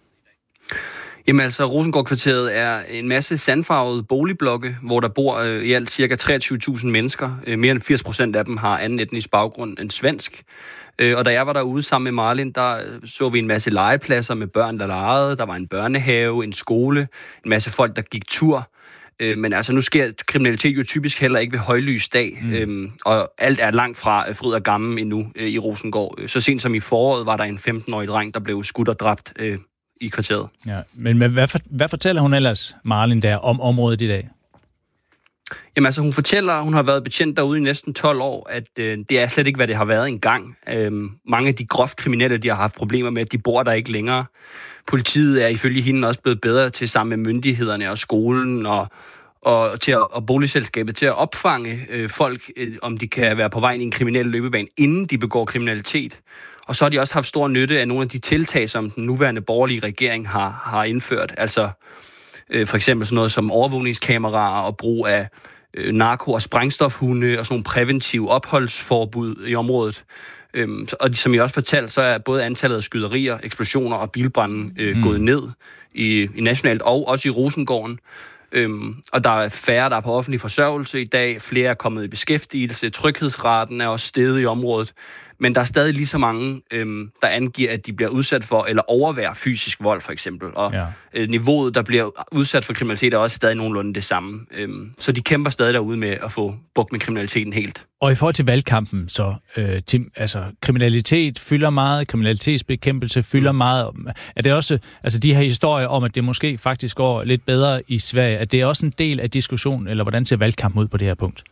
Jamen altså, Rosengård-kvarteret er en masse sandfarvede boligblokke, hvor der bor øh, i alt cirka treogtyve tusind mennesker. Øh, mere end firs procent af dem har anden etnisk baggrund end svensk. Øh, og da jeg var derude sammen med Marlin, der øh, så vi en masse legepladser med børn, der legede. Der var en børnehave, en skole, en masse folk, der gik tur. Øh, men altså, nu sker kriminalitet jo typisk heller ikke ved højlys dag. Mm. Øhm, og alt er langt fra fryd og gammel endnu øh, i Rosengård. Så sent som i foråret var der en femten-årig dreng, der blev skudt og dræbt øh, i kvarteret. Ja, men hvad, for, hvad fortæller hun ellers, Marlin, der om området i dag? Jamen altså, hun fortæller, hun har været betjent derude i næsten tolv år, at øh, det er slet ikke, hvad det har været engang. Øh, mange af de groft kriminelle, de har haft problemer med, at de bor der ikke længere. Politiet er ifølge hende også blevet bedre til sammen med myndighederne og skolen og, og, til at, og boligselskabet til at opfange øh, folk, øh, om de kan være på vej i en kriminel løbebane, inden de begår kriminalitet. Og så har de også haft stor nytte af nogle af de tiltag, som den nuværende borgerlige regering har, har indført. Altså øh, for eksempel sådan noget som overvågningskameraer og brug af øh, narko- og sprængstofhunde og sådan nogle præventive opholdsforbud i området. Øhm, og som jeg også fortalte, så er både antallet af skyderier, eksplosioner og bilbranden øh, mm. gået ned i, i nationalt og også i Rosengården. Øhm, og der er færre, der er på offentlig forsørgelse i dag. Flere er kommet i beskæftigelse. Tryghedsraten er også steget i området. Men der er stadig lige så mange, øhm, der angiver, at de bliver udsat for eller overværer fysisk vold, for eksempel. Og ja. øh, niveauet, der bliver udsat for kriminalitet, er også stadig nogenlunde det samme. Øhm, så de kæmper stadig derude med at få bugt med kriminaliteten helt. Og i forhold til valgkampen, så øh, Tim, altså kriminalitet fylder meget, kriminalitetsbekæmpelse fylder mm. meget. Er det også, altså de her historier om, at det måske faktisk går lidt bedre i Sverige, at det er også en del af diskussionen, eller hvordan ser valgkampen ud på det her punkt?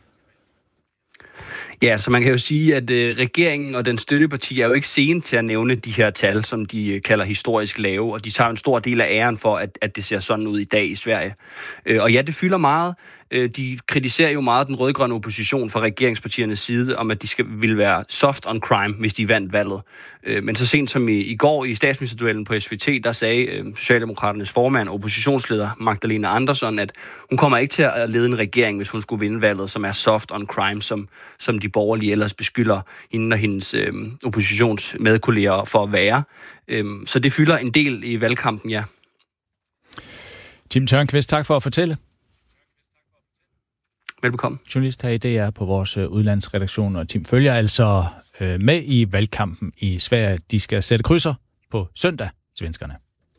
Ja, så man kan jo sige, at øh, regeringen og den støtteparti er jo ikke sene til at nævne de her tal, som de øh, kalder historisk lave, og de tager en stor del af æren for, at, at det ser sådan ud i dag i Sverige. Øh, og ja, det fylder meget. Øh, de kritiserer jo meget den rødgrønne opposition fra regeringspartiernes side, om at de skal, ville være soft on crime, hvis de vandt valget. Øh, men så sent som i, i går i statsministerduellen på S V T, der sagde øh, Socialdemokraternes formand, oppositionsleder Magdalena Andersson, at hun kommer ikke til at lede en regering, hvis hun skulle vinde valget, som er soft on crime, som, som de borgerlige ellers beskylder hende og hendes øh, oppositionsmedkolleger for at være. Øh, så det fylder en del i valgkampen, ja. Tim Tørnqvist, tak for at fortælle. Velbekomme. Journalist her i D R på vores udlandsredaktion, og Tim følger altså øh, med i valgkampen i Sverige. De skal sætte krydser på søndag, svenskerne.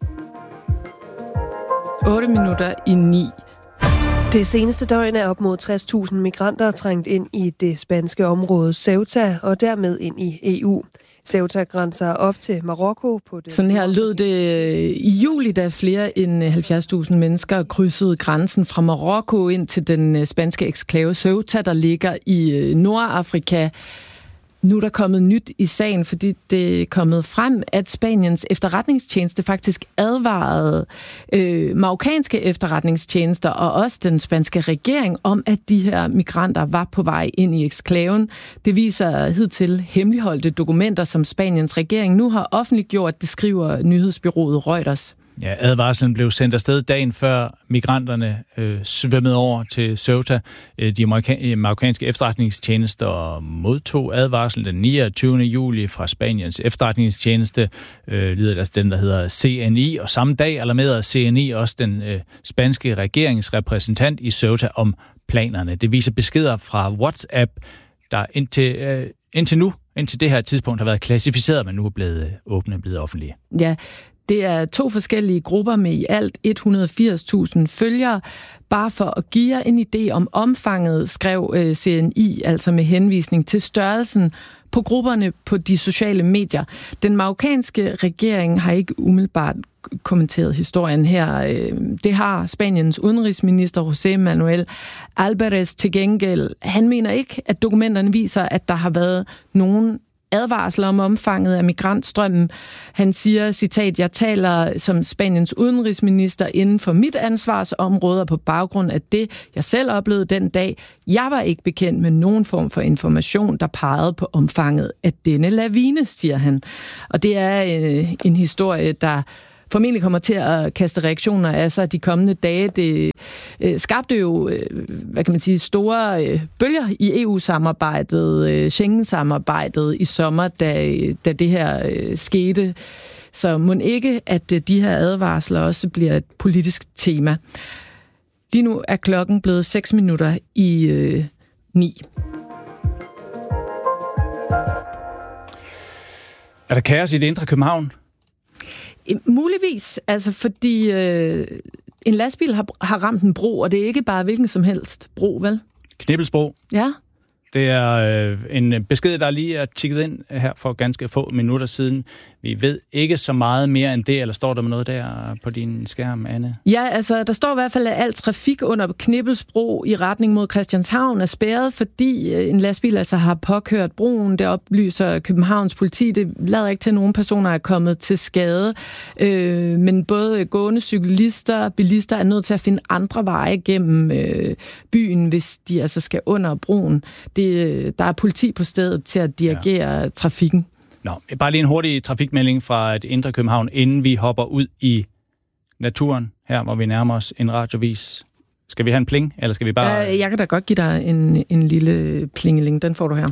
otte minutter i ni. Det seneste døgn er op mod tres tusind migranter trængt ind i det spanske område Ceuta og dermed ind i E U. Ceuta grænser op til Marokko. På det Sådan her lød det i juli, da flere end halvfjerds tusind mennesker krydsede grænsen fra Marokko ind til den spanske eksklave Ceuta, der ligger i Nordafrika. Nu er der kommet nyt i sagen, fordi det er kommet frem, at Spaniens efterretningstjeneste faktisk advarede øh, marokkanske efterretningstjenester og også den spanske regering om, at de her migranter var på vej ind i eksklaven. Det viser hidtil hemmeligholdte dokumenter, som Spaniens regering nu har offentliggjort, det skriver nyhedsbureauet Reuters. Ja, advarslen blev sendt afsted dagen før migranterne øh, svømmede over til Ceuta. De marokkanske efterretningstjenester modtog advarslen den niogtyvende juli fra Spaniens efterretningstjeneste, øh, lyder det den, der hedder C N I, og samme dag alarmerede C N I også den øh, spanske regeringsrepræsentant i Ceuta om planerne. Det viser beskeder fra WhatsApp, der indtil, øh, indtil nu, indtil det her tidspunkt har været klassificeret, men nu er blevet åbne, blevet offentlige. Ja, det er to forskellige grupper med i alt et hundrede og firs tusind følgere. Bare for at give jer en idé om omfanget, skrev C N I, altså med henvisning til størrelsen på grupperne på de sociale medier. Den marokkanske regering har ikke umiddelbart kommenteret historien her. Det har Spaniens udenrigsminister José Manuel Álvarez til gengæld. Han mener ikke, at dokumenterne viser, at der har været nogen advarsler om omfanget af migrantstrømmen. Han siger, citat, jeg taler som Spaniens udenrigsminister inden for mit ansvarsområde på baggrund af det, jeg selv oplevede den dag. Jeg var ikke bekendt med nogen form for information, der pegede på omfanget af denne lavine, siger han. Og det er øh, en historie, der formentlig kommer til at kaste reaktioner af sig de kommende dage. Det øh, skabte jo, øh, hvad kan man sige, store øh, bølger i E U-samarbejdet, øh, Schengen-samarbejdet i sommer, da, da det her øh, skete. Så må ikke, at øh, de her advarsler også bliver et politisk tema. Lige nu er klokken blevet seks minutter i øh, ni. Er der kaos i det indre København? Muligvis, altså fordi øh, en lastbil har, har ramt en bro, og det er ikke bare hvilken som helst bro, vel? Knibbelsbro. Ja. Det er øh, en besked, der lige er tikket ind her for ganske få minutter siden. Vi ved ikke så meget mere end det, eller står der med noget der på din skærm, Anne? Ja, altså der står i hvert fald, at al trafik under Knibbelsbro i retning mod Christianshavn er spærret, fordi en lastbil altså har påkørt broen. Det oplyser Københavns politi. Det lader ikke til, at nogen personer er kommet til skade. Øh, men både gående cyklister og bilister er nødt til at finde andre veje gennem øh, byen, hvis de altså skal under broen. Det, der er politi på stedet til at dirigere ja. trafikken. Nå, bare lige en hurtig trafikmelding fra et indre København, inden vi hopper ud i naturen, her hvor vi nærmer os en radiovis. Skal vi have en pling, eller skal vi bare... Ja, jeg kan da godt give dig en, en lille plingeling. Den får du her.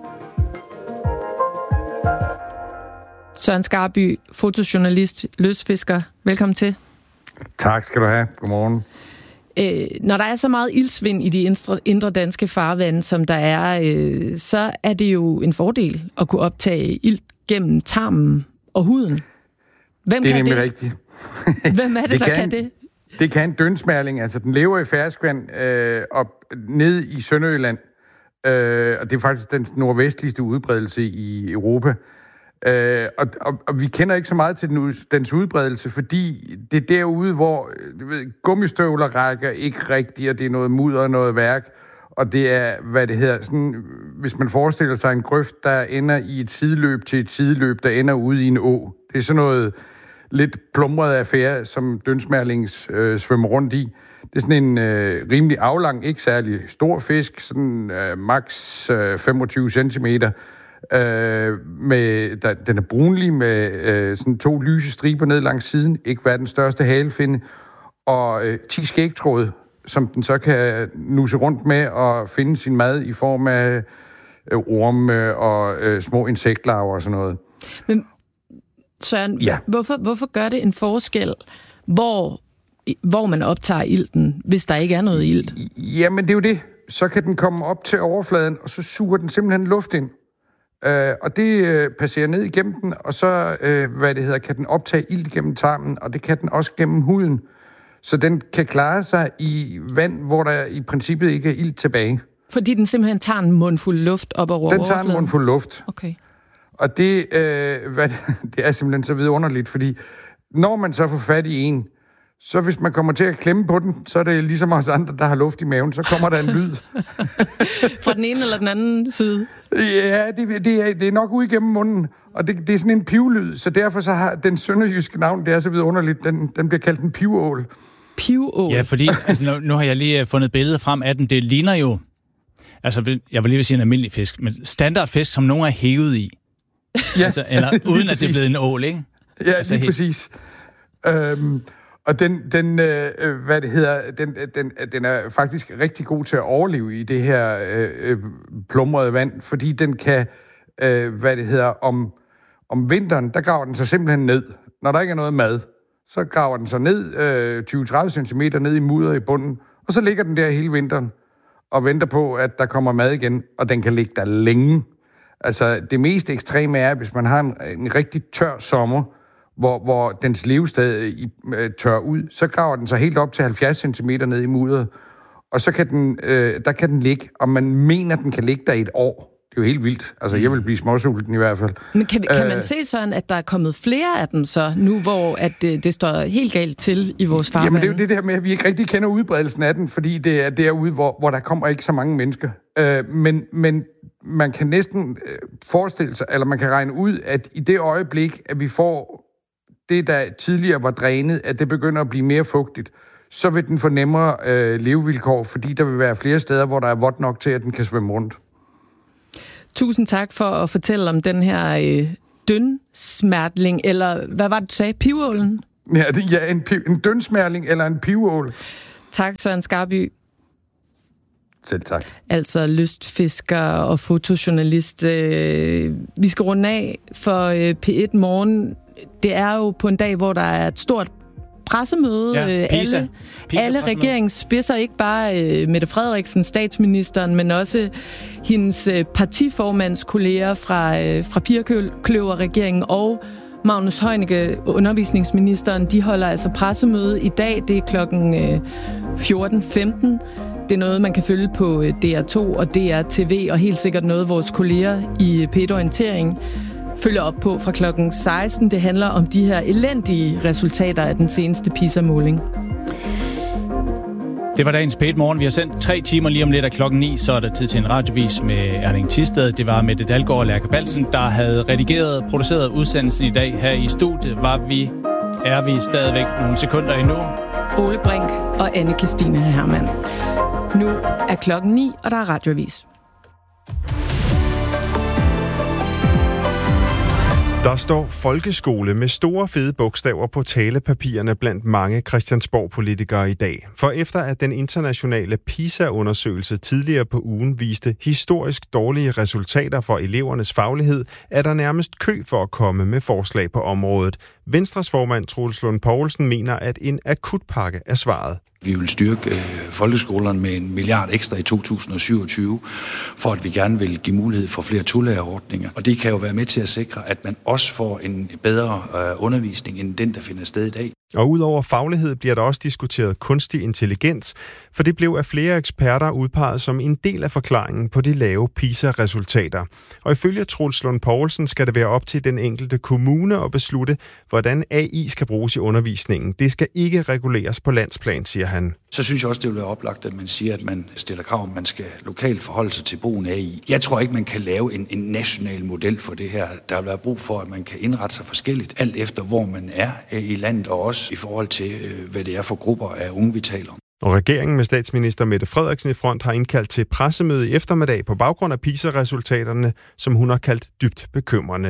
Søren Skarby, fotojournalist, løsfisker. Velkommen til. Tak skal du have. Godmorgen. Øh, når der er så meget ildsvind i de indre, indre danske farvande, som der er, øh, så er det jo en fordel at kunne optage ilt gennem tarmen og huden. Hvem det er kan nemlig det? rigtigt. Hvem er det, det der kan, kan det? Det kan en dønsmærling. Altså, den lever i ferskvand øh, op ned i Sønderjylland. Øh, og det er faktisk den nordvestligste udbredelse i Europa. Øh, og, og, og vi kender ikke så meget til den, dens udbredelse, fordi det er derude, hvor du ved, gummistøvler rækker ikke rigtigt, og det er noget mudder og noget værk. Og det er, hvad det hedder, sådan, hvis man forestiller sig en grøft, der ender i et sideløb til et sideløb, der ender ude i en å. Det er sådan noget lidt plumret affære, som dønsmærlings øh, svømmer rundt i. Det er sådan en øh, rimelig aflang, ikke særlig stor fisk, sådan øh, maks øh, femogtyve centimeter. Øh, med, der, den er brunlig med øh, sådan to lyse striber ned langs siden, ikke verdens største halefinde, og øh, ti skægtråd, som den så kan nusse rundt med og finde sin mad i form af øh, orme og øh, små insektlarver og sådan noget. Men Søren, ja. hvorfor, hvorfor gør det en forskel, hvor, hvor man optager ilten, hvis der ikke er noget ilt? Jamen, det er jo det. Så kan den komme op til overfladen, og så suger den simpelthen luft ind. Uh, og det uh, passerer ned igennem den, og så, uh, hvad det hedder, kan den optage ilt gennem tarmen, og det kan den også gennem huden. Så den kan klare sig i vand, hvor der i princippet ikke er ilt tilbage. Fordi den simpelthen tager en mundfuld luft op over overfladen? Den tager en mundfuld luft. Okay. Og det, uh, hvad det, det er simpelthen så vidunderligt, fordi når man så får fat i en, så hvis man kommer til at klemme på den, så er det ligesom os andre, der har luft i maven, så kommer der en lyd. Fra den ene eller den anden side? Ja, det, det, er, det er nok ude igennem munden, og det, det er sådan en pivlyd, så derfor så har den sønderjyske navn, det er så vidunderligt, den, den bliver kaldt en pivål. Pivål? Ja, fordi altså, nu, nu har jeg lige fundet billeder frem af den, det ligner jo, altså jeg vil lige vil sige en almindelig fisk, men standardfisk, som nogen er hævet i. Ja, altså, eller uden at det er blevet en ål, ikke? Ja, altså, lige helt... præcis. Øhm, og den, den øh, hvad det hedder, den, den, den er faktisk rigtig god til at overleve i det her øh, plumrede vand, fordi den kan, øh, hvad det hedder, om, om vinteren, der graver den sig simpelthen ned. Når der ikke er noget mad, så graver den sig ned øh, tyve til tredive centimeter ned i mudder i bunden, og så ligger den der hele vinteren og venter på, at der kommer mad igen, og den kan ligge der længe. Altså, det mest ekstreme er, hvis man har en, en rigtig tør sommer, hvor, hvor dens levested i, øh, tør ud, så graver den sig helt op til halvfjerds centimeter ned i mudderet, og så kan den, øh, der kan den ligge, og man mener, den kan ligge der i et år. Det Det er jo helt vildt. Altså, jeg vil blive småsulten i hvert fald. Men kan, kan Øh, man se sådan, at der er kommet flere af dem så, nu hvor at det, det står helt galt til i vores farvand? Jamen, det er jo det der med, at vi ikke rigtig kender udbredelsen af den, fordi det er derude, hvor, hvor der kommer ikke så mange mennesker. Øh, men, men man kan næsten øh, forestille sig, eller man kan regne ud, at i det øjeblik, at vi får det, der tidligere var drænet, at det begynder at blive mere fugtigt, så vil den få nemmere øh, levevilkår, fordi der vil være flere steder, hvor der er vådt nok til, at den kan svømme rundt. Tusind tak for at fortælle om den her øh, dønsmertling, eller hvad var det, du sagde? Pivålen? Ja, det, ja en, en dønsmerling eller en pivål. Tak, Søren Skarby. Selv tak. Altså lystfisker og fotojournalist. Øh, vi skal runde af for øh, P et Morgen. Det er jo på en dag, hvor der er et stort pressemøde. Ja, Pisa. Alle, Pisa alle regeringsspidser, ikke bare øh, Mette Frederiksen, statsministeren, men også hendes øh, partiformandskolleger fra, øh, fra Firkløver-regeringen og Magnus Heunicke, undervisningsministeren, de holder altså pressemøde i dag. Det er klokken øh, fjorten femten. Det er noget, man kan følge på D R to og D R T V, og helt sikkert noget, vores kolleger i P et Orientering følger op på fra klokken seksten. Det handler om de her elendige resultater af den seneste PISA-måling. Det var dagens P et Morgen. Vi har sendt tre timer lige om lidt af klokken ni, så er der tid til en radiovis med Erling Thisted. Det var Mette Dalgaard og Lærke Balsen, der havde redigeret og produceret udsendelsen i dag. Her i studiet var vi, er vi stadigvæk nogle sekunder endnu. Ole Brink og Anne-Kristine Hermann. Nu er klokken ni, og der er radiovis. Der står folkeskole med store fede bogstaver på talepapirerne blandt mange Christiansborg-politikere i dag. For efter at den internationale PISA-undersøgelse tidligere på ugen viste historisk dårlige resultater for elevernes faglighed, er der nærmest kø for at komme med forslag på området. Venstres formand Troels Lund Poulsen mener, at en akutpakke er svaret. Vi vil styrke øh, folkeskolerne med en milliard ekstra i to tusind og syvogtyve, for at vi gerne vil give mulighed for flere tolærerordninger. Og det kan jo være med til at sikre, at man også får en bedre øh, undervisning end den, der finder sted i dag. Og udover faglighed bliver der også diskuteret kunstig intelligens, for det blev af flere eksperter udpeget som en del af forklaringen på de lave PISA-resultater. Og ifølge Troels Lund Poulsen skal det være op til den enkelte kommune at beslutte, hvordan A I skal bruges i undervisningen. Det skal ikke reguleres på landsplan, siger han. Så synes jeg også, det vil være oplagt, at man siger, at man stiller krav, at man skal lokalt forholde sig til brugen af A I. Jeg tror ikke, man kan lave en, en national model for det her. Der vil være brug for, at man kan indrette sig forskelligt, alt efter hvor man er i landet, og også i forhold til, hvad det er for grupper af unge, vi taler om. Og regeringen med statsminister Mette Frederiksen i front har indkaldt til pressemøde i eftermiddag på baggrund af PISA-resultaterne, som hun har kaldt dybt bekymrende.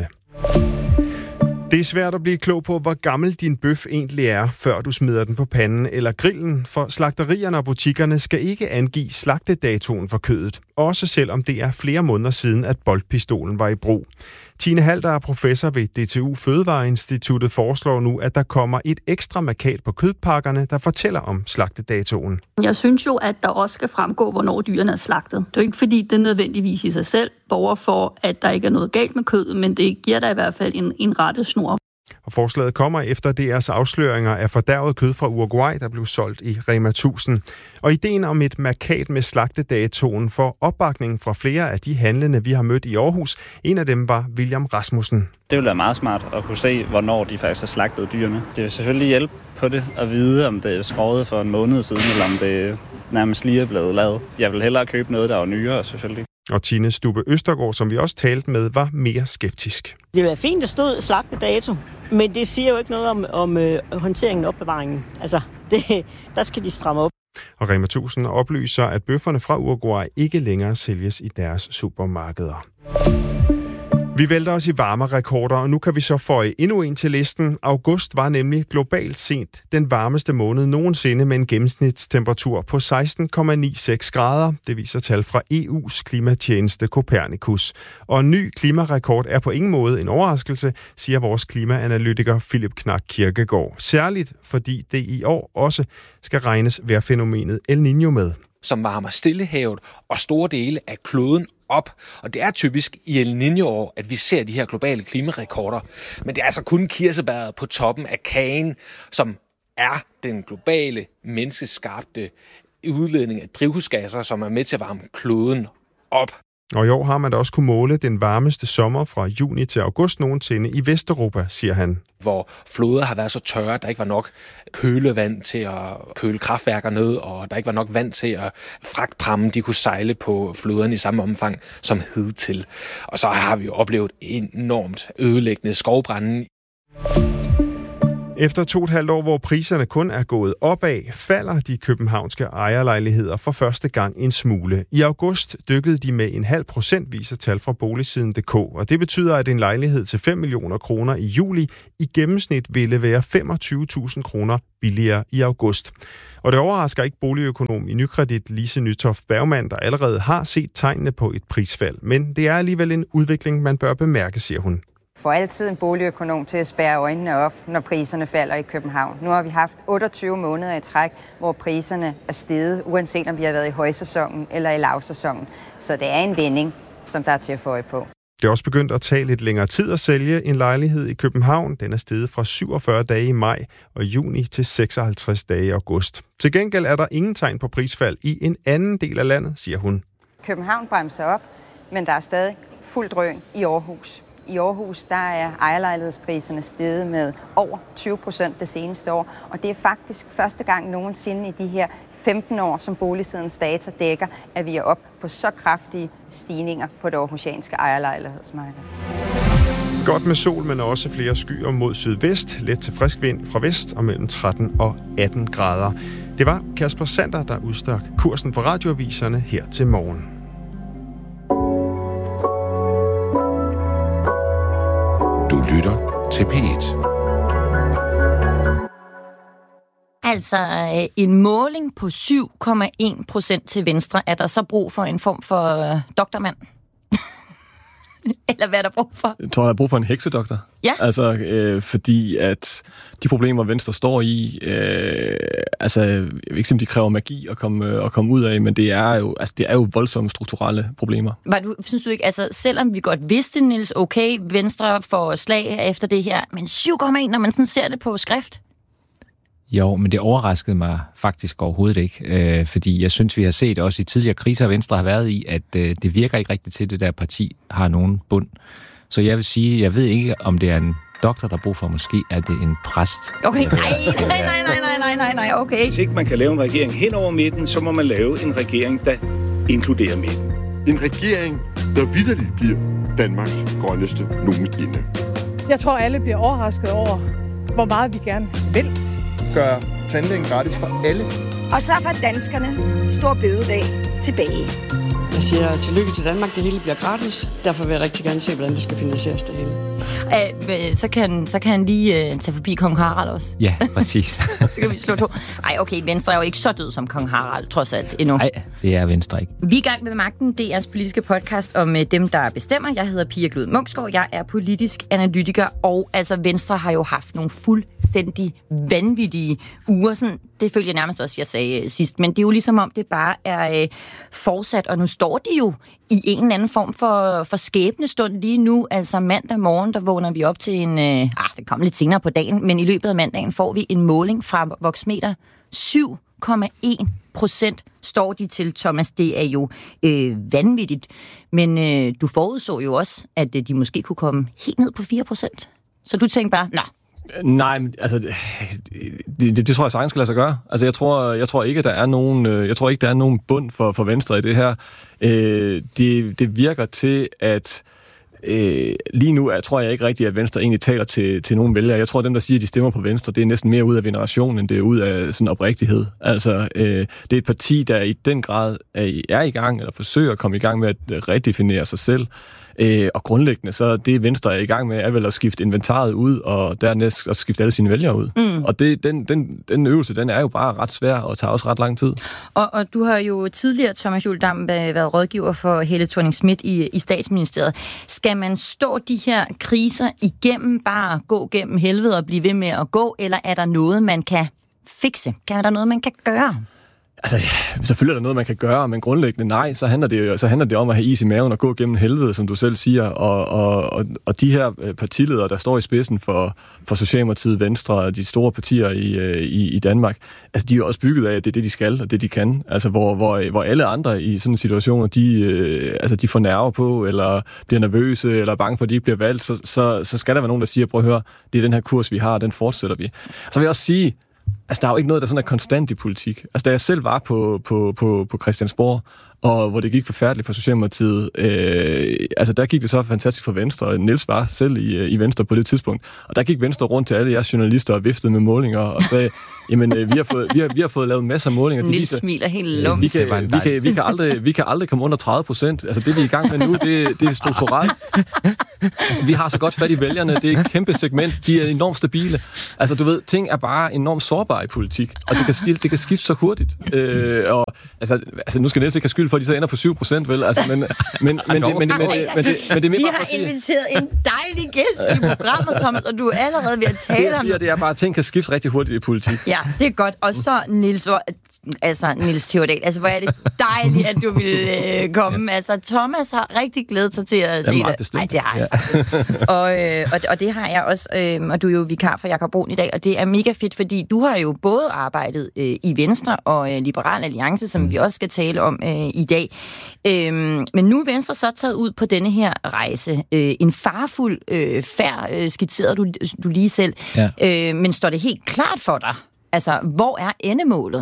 Det er svært at blive klog på, hvor gammel din bøf egentlig er, før du smider den på panden eller grillen, for slagterierne og butikkerne skal ikke angive slagtedatoen for kødet, også selvom det er flere måneder siden, at boltpistolen var i brug. Tine Hald, der er professor ved D T U Fødevareinstituttet, foreslår nu, at der kommer et ekstra mærkat på kødpakkerne, der fortæller om slagtedatoen. Jeg synes jo, at der også skal fremgå, hvornår dyrene er slagtet. Det er jo ikke, fordi det nødvendigvis i sig selv borger for, at der ikke er noget galt med kødet, men det giver der i hvert fald en, en rettesnor. Og forslaget kommer efter D R's afsløringer af fordærvet kød fra Uruguay, der blev solgt i Rema tusind. Og ideen om et mærkat med slagtedatoen får opbakning fra flere af de handlende, vi har mødt i Aarhus. En af dem var William Rasmussen. Det ville være meget smart at kunne se, hvornår de faktisk har slagtet dyrene. Det vil selvfølgelig hjælpe på det at vide, om det er skåret for en måned siden, eller om det nærmest lige er blevet lavet. Jeg vil hellere købe noget, der er nyere, selvfølgelig. Og Tine Stubbe Østergaard, som vi også talte med, var mere skeptisk. Det ville være fint, at stod slagtedato, men det siger jo ikke noget om, om øh, håndteringen og opbevaringen. Altså, det, der skal de stramme op. Og Rema tusind oplyser, at bøfferne fra Uruguay ikke længere sælges i deres supermarkeder. Vi vælter os i varmerekorder, og nu kan vi så få endnu en til listen. August var nemlig globalt set den varmeste måned nogensinde med en gennemsnitstemperatur på seksten komma nioghalvtreds grader. Det viser tal fra E U's klimatjeneste Copernicus. Og en ny klimarekord er på ingen måde en overraskelse, siger vores klimaanalytiker Philip Knak Kirkegaard. Særligt fordi det i år også skal regnes vejrfænomenet El Niño med. Som varmer Stillehavet og store dele af kloden op. Og det er typisk i El Niño-år, at vi ser de her globale klimarekorder. Men det er altså kun kirsebæret på toppen af kagen, som er den globale, menneskeskabte udledning af drivhusgasser, som er med til at varme kloden op. Og i år har man da også kunne måle den varmeste sommer fra juni til august nogensinde i Vesteuropa, siger han. Hvor floder har været så tørre, at der ikke var nok kølevand til at køle kraftværker ned, og der ikke var nok vand til at fragtpramme, de kunne sejle på floderne i samme omfang som hidtil. Og så har vi jo oplevet enormt ødelæggende skovbrande. Efter to og et halvt år, hvor priserne kun er gået opad, falder de københavnske ejerlejligheder for første gang en smule. I august dykkede de med en halv procent, viser tal fra boligsiden punktum d k, og det betyder, at en lejlighed til fem millioner kroner i juli i gennemsnit ville være femogtyve tusind kroner billigere i august. Og det overrasker ikke boligøkonom i Nykredit Lise Nytoft Bergmann, der allerede har set tegnene på et prisfald. Men det er alligevel en udvikling, man bør bemærke, siger hun. Får altid en boligøkonom til at spærre øjnene op, når priserne falder i København. Nu har vi haft otteogtyve måneder i træk, hvor priserne er steget, uanset om vi har været i højsæsonen eller i lavsæsonen. Så det er en vending, som der er til at få øje på. Det er også begyndt at tage lidt længere tid at sælge en lejlighed i København. Den er steget fra syvogfyrre dage i maj og juni til seksoghalvtreds dage i august. Til gengæld er der ingen tegn på prisfald i en anden del af landet, siger hun. København bremser op, men der er stadig fuld drøn i Aarhus. I Aarhus der er ejerlejlighedspriserne steget med over tyve procent det seneste år, og det er faktisk første gang nogensinde i de her femten år, som Boligsidens data dækker, at vi er op på så kraftige stigninger på det aarhusianske ejerlejlighedsmarked. Godt med sol, men også flere skyer mod sydvest. Let til frisk vind fra vest og mellem tretten og atten grader. Det var Kasper Sander, der udstak kursen for radioaviserne her til morgen. Du lytter til P et. Altså en måling på syv komma en procent til venstre. Er der så brug for en form for øh, doktormand? Eller hvad er der brug for? Jeg tror, der er brug for en heksedoktor. Ja. Altså, øh, fordi at de problemer, Venstre står i, øh, altså, jeg vil ikke sige, om de kræver magi at komme, øh, at komme ud af, men det er jo, altså, det er jo voldsomme strukturelle problemer. Var du, synes du ikke, altså, selvom vi godt vidste, Niels, okay, Venstre får slag efter det her, men syv komma en, når man sådan ser det på skrift? Jo, men det overraskede mig faktisk overhovedet ikke, øh, fordi jeg synes, vi har set også i tidligere kriser, Venstre har været i, at øh, det virker ikke rigtigt til, at det der parti har nogen bund. Så jeg vil sige, jeg ved ikke, om det er en doktor, der har brug for, måske er det en præst. Okay, nej, nej, nej, nej, nej, nej, nej, okay. Hvis ikke man kan lave en regering hen over midten, så må man lave en regering, der inkluderer midten. En regering, der vitterligt bliver Danmarks grønneste nogensinde. Jeg tror, alle bliver overrasket over, hvor meget vi gerne vil. Gør tandlægen gratis for alle. Og så får danskerne stor bededag tilbage. Jeg siger tillykke til Danmark, det hele bliver gratis. Derfor vil jeg rigtig gerne se, hvordan det skal finansieres det hele. Æh, så, kan, så kan han lige uh, tage forbi Kong Harald også. Ja, præcis. Så kan vi slå to. Ej, okay, Venstre er jo ikke så død som Kong Harald, trods alt, endnu. Nej, det er Venstre ikke. Vi er i gang med Magten, D R's politiske podcast om uh, dem, der bestemmer. Jeg hedder Pia Glud Munksgaard, jeg er politisk analytiker, og altså Venstre har jo haft nogle fuldstændig vanvittige uger. Sådan, det følger jeg nærmest også, jeg sagde uh, sidst, men det er jo ligesom om, det bare er uh, fortsat, og nu står de jo i en eller anden form for, for skæbnestund lige nu. Altså mandag morgen, der vågner vi op til en... Øh, ah, det kommer lidt senere på dagen, men i løbet af mandagen får vi en måling fra Voxmeter. syv komma en procent står de til, Thomas. Det er jo øh, vanvittigt. Men øh, du forudså jo også, at øh, de måske kunne komme helt ned på fire procent. Så du tænkte bare, nej. Nej, men altså, det, det, det tror jeg sagtens skal lade sig gøre. Altså, jeg tror, jeg tror ikke, der er nogen, jeg tror ikke, der er nogen bund for, for Venstre i det her. Øh, det, det virker til, at øh, lige nu er, tror jeg ikke rigtigt, at Venstre egentlig taler til, til nogen vælgere. Jeg tror, at dem, der siger, at de stemmer på Venstre, det er næsten mere ud af veneration, end det er ud af sådan oprigtighed. Altså, øh, det er et parti, der i den grad er, er i gang, eller forsøger at komme i gang med at redefinere sig selv. Øh, og grundlæggende, så det Venstre er i gang med, er vel at skifte inventaret ud, og dernæst at skifte alle sine vælgere ud. Mm. Og det, den, den, den øvelse, den er jo bare ret svær, og tager også ret lang tid. Og, og du har jo tidligere, Thomas Juhl-Dam, været rådgiver for Helle Thorning-Schmidt i, i Statsministeriet. Skal man stå de her kriser igennem, bare gå gennem helvede og blive ved med at gå, eller er der noget, man kan fikse? Kan der noget, man kan gøre? Altså, selvfølgelig er der noget, man kan gøre, men grundlæggende nej, så handler det, så handler det om at have is i maven og gå gennem helvede, som du selv siger. Og, og, og, og de her partiledere, der står i spidsen for, for Socialdemokratiet, Venstre og de store partier i, i, i Danmark, altså, de er jo også bygget af, at det er det, de skal, og det, de kan. Altså, hvor, hvor, hvor alle andre i sådan situationer, de, øh, altså, de får nerver på, eller bliver nervøse, eller er bange for, at de ikke bliver valgt, så, så, så skal der være nogen, der siger, prøv at høre, det er den her kurs, vi har, den fortsætter vi. Så vil jeg også sige, altså, der er jo ikke noget, der sådan er konstant i politik. Altså, da jeg selv var på, på, på, på Christiansborg, og hvor det gik forfærdeligt for Socialdemokratiet, øh, altså, der gik det så fantastisk for Venstre, og Niels var selv i, i Venstre på det tidspunkt, og der gik Venstre rundt til alle jeres journalister og viftede med målinger, og sagde, jamen, øh, vi, har fået, vi, har, vi har fået lavet masser af målinger. Niels viser, smiler helt lums. Vi kan, vi, kan, vi, kan aldrig, vi kan aldrig komme under tredive procent. Altså, det vi er i gang med nu, det, det er strukturelt. Vi har så godt fat i vælgerne, det er et kæmpe segment, de er enormt stabile. Altså, du ved, ting er bare enormt sårbare i politik, og det kan skifte, det kan skifte så hurtigt. Øh, og, altså, altså, nu skal Niels ikke have skyld for, at de så ender på syv procent, vel? Altså, men, men, men, men, men, men, men, men, det, men det er mere Vi bare har at sige, inviteret en dejlig gæst i programmet, Thomas, og du er allerede ved at tale det, jeg siger, om... det er bare, at ting kan skifte rigtig hurtigt i politik. Ja, det er godt. Og så Niels, hvor, altså Niels Theodal, altså hvor er det dejligt, at du vil øh, komme. Altså Thomas har rigtig glædet sig til at se det. Nej, det har jeg ja. faktisk. Og, øh, og, og det har jeg også, øh, og du er jo vikar for Jakob Brun i dag, og det er mega fedt, fordi du har jo både arbejdet øh, i Venstre og øh, Liberal Alliance, som mm. vi også skal tale om øh, i dag. Øh, men nu er Venstre så taget ud på denne her rejse. Øh, en farfuld øh, færd øh, skitserede du, du lige selv. Ja. Øh, men står det helt klart for dig? Altså, hvor er endemålet?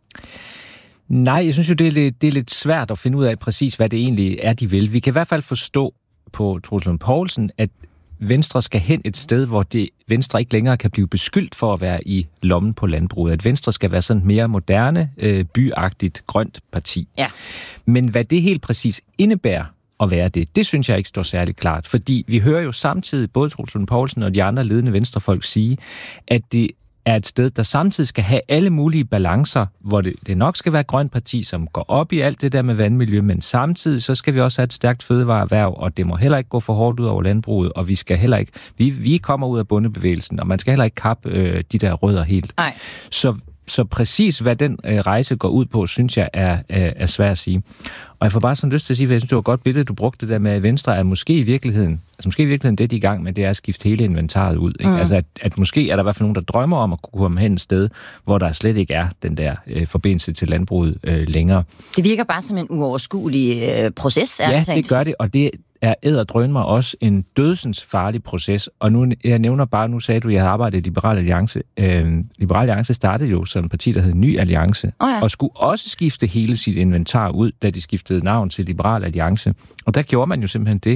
Nej, jeg synes jo, det er, lidt, det er lidt svært at finde ud af præcis, hvad det egentlig er, de vil. Vi kan i hvert fald forstå på Troels Lund Poulsen, at Venstre skal hen et sted, hvor det, Venstre ikke længere kan blive beskyldt for at være i lommen på landbruget. At Venstre skal være sådan et mere moderne, øh, byagtigt, grønt parti. Ja. Men hvad det helt præcis indebærer at være det, det synes jeg ikke står særligt klart. Fordi vi hører jo samtidig både Troels Lund Poulsen og de andre ledende venstrefolk sige, at det er et sted, der samtidig skal have alle mulige balancer, hvor det, det nok skal være et grønt parti, som går op i alt det der med vandmiljø, men samtidig så skal vi også have et stærkt fødevareerhverv, og det må heller ikke gå for hårdt ud over landbruget, og vi skal heller ikke, vi, vi kommer ud af bondebevægelsen, og man skal heller ikke kappe øh, de der rødder helt. Nej. Så, så præcis hvad den øh, rejse går ud på, synes jeg er, er, er svært at sige. Og jeg får bare sådan lyst til at sige, for jeg synes, det var et godt billede, du brugte det der med, at Venstre er måske i virkeligheden, altså måske i virkeligheden det, de er i gang med, det er at skifte hele inventaret ud. Ikke? Mm. Altså at, at måske er der i hvert fald nogen, der drømmer om at kunne komme hen et sted, hvor der slet ikke er den der øh, forbindelse til landbruget øh, længere. Det virker bare som en uoverskuelig øh, proces, er ja, det det gør det, og det er edderdragen mig også en dødsens farlig proces. Og nu, jeg nævner bare, nu sagde du, at jeg havde arbejdet i Liberal Alliance. Øh, Liberal Alliance startede jo som en parti, der hed Ny Alliance, oh ja. og skulle også skifte hele sit inventar ud, da de skiftede navn til Liberal Alliance. Og der gjorde man jo simpelthen det,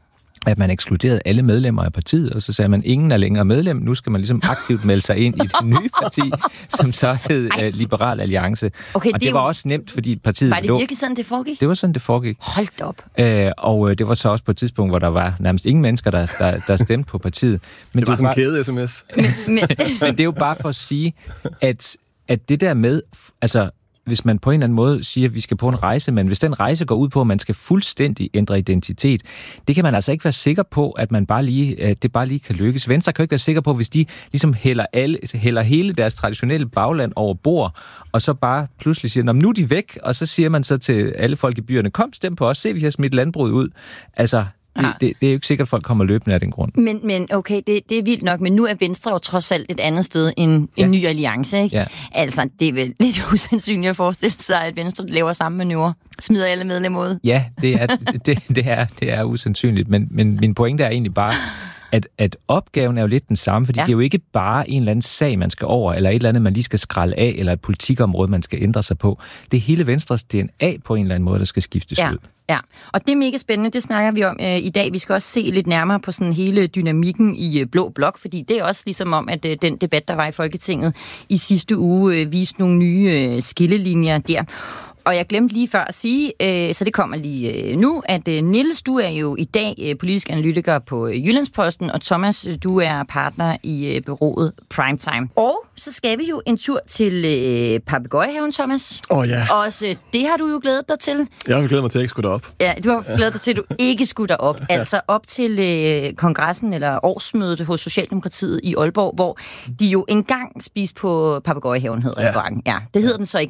at man ekskluderede alle medlemmer af partiet, og så sagde man, ingen er længere medlem, nu skal man ligesom aktivt melde sig ind i det nye parti, som så hed uh, Liberal Alliance. Okay, og det, det var jo... også nemt, fordi partiet Var det lå... virkelig sådan, det foregik? Det var sådan, det foregik. Hold da op. Uh, og uh, det var så også på et tidspunkt, hvor der var nærmest ingen mennesker, der, der, der stemte på partiet. Men det var det sådan en kæde sms. Men, men... men det er jo bare for at sige, at, at det der med... altså hvis man på en eller anden måde siger, at vi skal på en rejse, men hvis den rejse går ud på, at man skal fuldstændig ændre identitet, det kan man altså ikke være sikker på, at man bare lige, det bare lige kan lykkes. Venstre kan jo ikke være sikker på, hvis de ligesom hælder, alle, hælder hele deres traditionelle bagland over bord, og så bare pludselig siger, nu er de væk, og så siger man så til alle folk i byerne, kom, stem på os, se, vi har smidt landbruget ud. Altså, Det, det, det er jo ikke sikkert, at folk kommer løbende af den grund. Men, men okay, det, det er vildt nok, men nu er Venstre jo trods alt et andet sted end ja. en ny alliance, ikke? Ja. Altså, det er vel lidt usandsynligt at forestille sig, at Venstre laver samme manøvre. Smider alle medlemmer ud. Ja, det er, det, det er, det er usandsynligt, men, men min pointe er egentlig bare, at, at opgaven er jo lidt den samme, fordi ja. det er jo ikke bare en eller anden sag, man skal over, eller et eller andet, man lige skal skralde af, eller et politikområde, man skal ændre sig på. Det er hele Venstres D N A på en eller anden måde, der skal skiftes ja. ud. Ja, og det er mega spændende, det snakker vi om øh, i dag. Vi skal også se lidt nærmere på sådan hele dynamikken i øh, Blå Blok, fordi det er også ligesom om, at øh, den debat, der var i Folketinget i sidste uge, øh, viste nogle nye øh, skillelinjer der. Og jeg glemte lige før at sige, øh, så det kommer lige øh, nu, at øh, Niels, du er jo i dag øh, politisk analytiker på øh, Jyllandsposten, og Thomas, du er partner i øh, bureauet Primetime. Og så skal vi jo en tur til øh, Papegøjehaven, Thomas. Åh oh, ja. Også det har du jo glædet dig til. Jeg har glædet mig til, at jeg ikke skulle derop. Ja, du har glædet dig til, at du ikke skulle derop. Ja. Altså op til øh, kongressen eller årsmødet hos Socialdemokratiet i Aalborg, hvor de jo engang spiste på Papegøjehaven, hedder ja. det. Ja, det hedder den så ikke mere.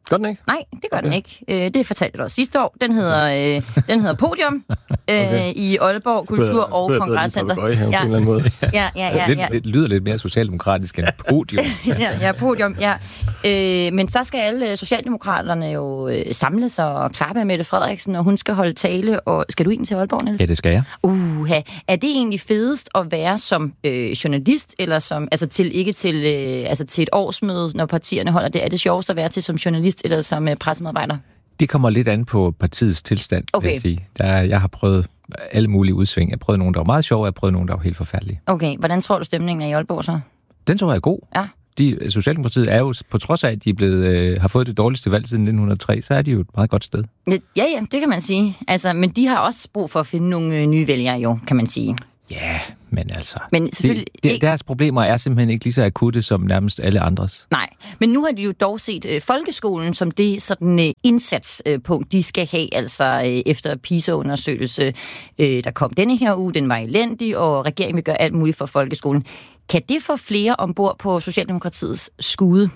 Gør den ikke? Nej, det gør okay. den ikke. Øh, det fortalte jeg også sidste år. Den hedder, øh, den hedder Podium øh, okay. i Aalborg Kultur- og Kongresscenter. Ja. Ja, ja, ja, ja. Det lyder lidt mere socialdemokratisk end Podium. ja, ja, Podium, ja. Øh, men så skal alle socialdemokraterne jo øh, samle sig og klappe af Mette Frederiksen, og hun skal holde tale. Og skal du ind til Aalborg, Niels? Ja, det skal jeg. Uha. Er det egentlig fedest at være som øh, journalist, eller som, altså til, ikke til, øh, altså til et årsmøde, når partierne holder det? Er det sjovest at være til som journalist eller som øh, pressemedarbejder? Det kommer lidt an på partiets tilstand, okay. vil jeg sige. Der, jeg har prøvet alle mulige udsving. Jeg har prøvet nogle, der var meget sjove, og jeg har prøvet nogle, der var helt forfærdelige. Okay, hvordan tror du stemningen er i Aalborg så? Den tror jeg er god. Ja. De, Socialdemokratiet er jo, på trods af, at de er blevet, øh, har fået det dårligste valg siden nitten hundrede og tre, så er de jo et meget godt sted. Ja, ja, det kan man sige. Altså, men de har også brug for at finde nogle øh, nye vælgere, jo, kan man sige. Ja, men altså... Men selvfølgelig det, det, ikke... Deres problemer er simpelthen ikke lige så akutte som nærmest alle andres. Nej, men nu har de jo dog set øh, folkeskolen som det sådan øh, indsatspunkt, de skal have, altså øh, efter PISA-undersøgelse, øh, der kom denne her uge, den var elendig, og regeringen vil gøre alt muligt for folkeskolen. Kan det få flere ombord på Socialdemokratiets skude?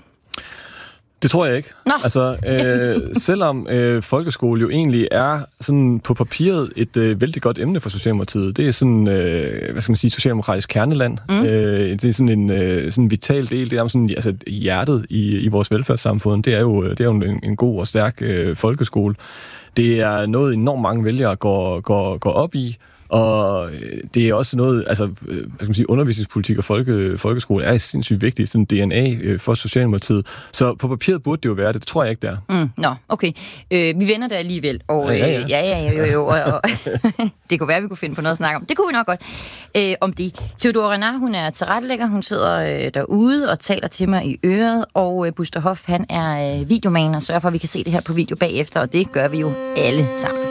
Det tror jeg ikke. Nå. Altså, øh, selvom øh, folkeskole jo egentlig er sådan på papiret et øh, vældig godt emne for Socialdemokratiet. Det er sådan, øh, hvad skal man sige, socialdemokratisk kerneland. Mm. Øh, det er sådan en øh, sådan vital del. Det er sådan, altså, hjertet i, i vores velfærdssamfund. Det er jo, det er jo en, en god og stærk øh, folkeskole. Det er noget, enormt mange vælgere går, går, går op i. Og det er også noget, altså, hvad skal man sige, undervisningspolitik og folke, folkeskole er sindssygt vigtigt, sådan D N A for Socialdemokratiet. Så på papiret burde det jo være det, det tror jeg ikke, det er. Mm, nå, okay. Øh, vi vender det alligevel, og ja, ja, ja. Øh, ja, ja, jo, jo, og, og det kunne være, at vi kunne finde på noget at snakke om. Det kunne vi nok godt. Øh, om det. Theodora Renard, hun er tilrettelægger, hun sidder øh, derude og taler til mig i øret, og øh, Buster Hoff, han er øh, videoman og sørger for, at vi kan se det her på video bagefter, og det gør vi jo alle sammen.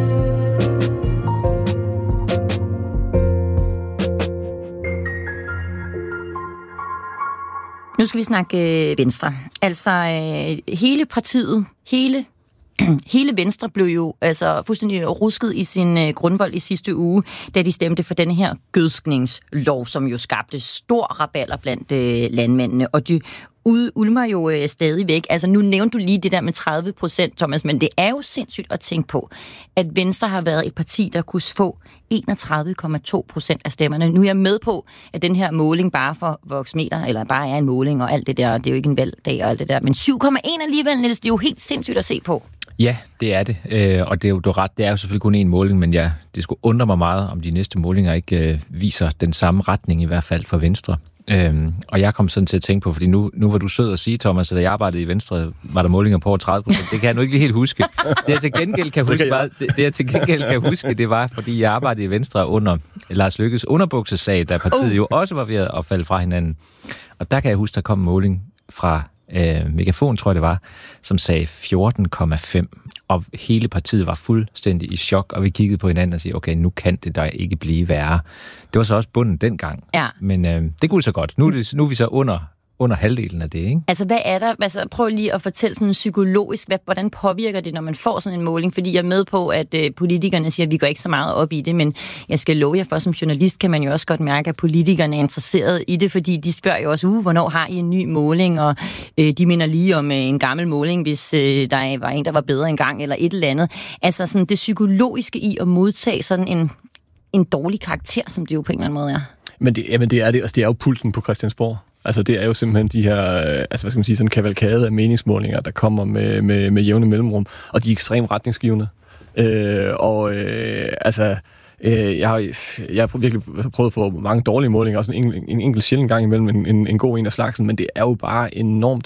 Nu skal vi snakke øh, Venstre. Altså øh, hele partiet, hele, hele Venstre blev jo altså fuldstændig rusket i sin øh, grundvold i sidste uge, da de stemte for denne her gødskningslov, som jo skabte stor rabalder blandt øh, landmændene. Og de ud, ulmer jo øh, stadigvæk. Altså nu nævnte du lige det der med tredive procent, Thomas, men det er jo sindssygt at tænke på, at Venstre har været et parti, der kunne få enogtredive komma to procent af stemmerne. Nu er jeg med på, at den her måling bare for Voxmeter, eller bare er en måling og alt det der, det er jo ikke en valgdag og alt det der, men syv komma en alligevel, Niels, det er jo helt sindssygt at se på. Ja, det er det, øh, og det er jo du ret, det er jo selvfølgelig kun én måling, men ja, det skulle undre mig meget, om de næste målinger ikke øh, viser den samme retning, i hvert fald for Venstre. Øhm, og jeg kom sådan til at tænke på, fordi nu, nu var du sød at sige, Thomas, at da jeg arbejdede i Venstre, var der målinger på over tredive procent. Det kan jeg nu ikke lige helt huske. Det jeg til gengæld kan huske, bare, det, det jeg til gengæld kan huske, det var, fordi jeg arbejdede i Venstre under Lars Løkkes underbuksesag, da partiet jo også var ved at falde fra hinanden. Og der kan jeg huske, der kom en måling fra øh, Megafon, tror jeg det var, som sagde fjorten komma fem, og hele partiet var fuldstændig i chok, og vi kiggede på hinanden og sagde, okay, nu kan det da ikke blive værre. Det var så også bunden dengang, ja. Men øh, det kunne så godt. Nu er, det, nu er vi så under, under halvdelen af det, ikke? Altså, hvad er der? Altså, prøv lige at fortælle sådan psykologisk, hvad, hvordan påvirker det, når man får sådan en måling? Fordi jeg er med på, at øh, politikerne siger, at vi går ikke så meget op i det, men jeg skal love jer for, som journalist kan man jo også godt mærke, at politikerne er interesseret i det, fordi de spørger jo også, uh, hvornår har I en ny måling? Og øh, de minder lige om øh, en gammel måling, hvis øh, der var en, der var bedre engang, eller et eller andet. Altså, sådan det psykologiske i at modtage sådan en, en dårlig karakter, som det jo på en eller anden måde er. Men det, jamen det er det, altså det er jo pulten på Christiansborg. Altså det er jo simpelthen de her, altså hvad skal man sige, sådan en kavalkade af meningsmålinger, der kommer med, med, med jævne mellemrum, og de er ekstremt retningsgivende. Øh, og øh, altså, øh, jeg, har, jeg har virkelig prøvet at få mange dårlige målinger, også en, en, en enkelt sjældent gang imellem en, en, en god en af slagsen, men det er jo bare enormt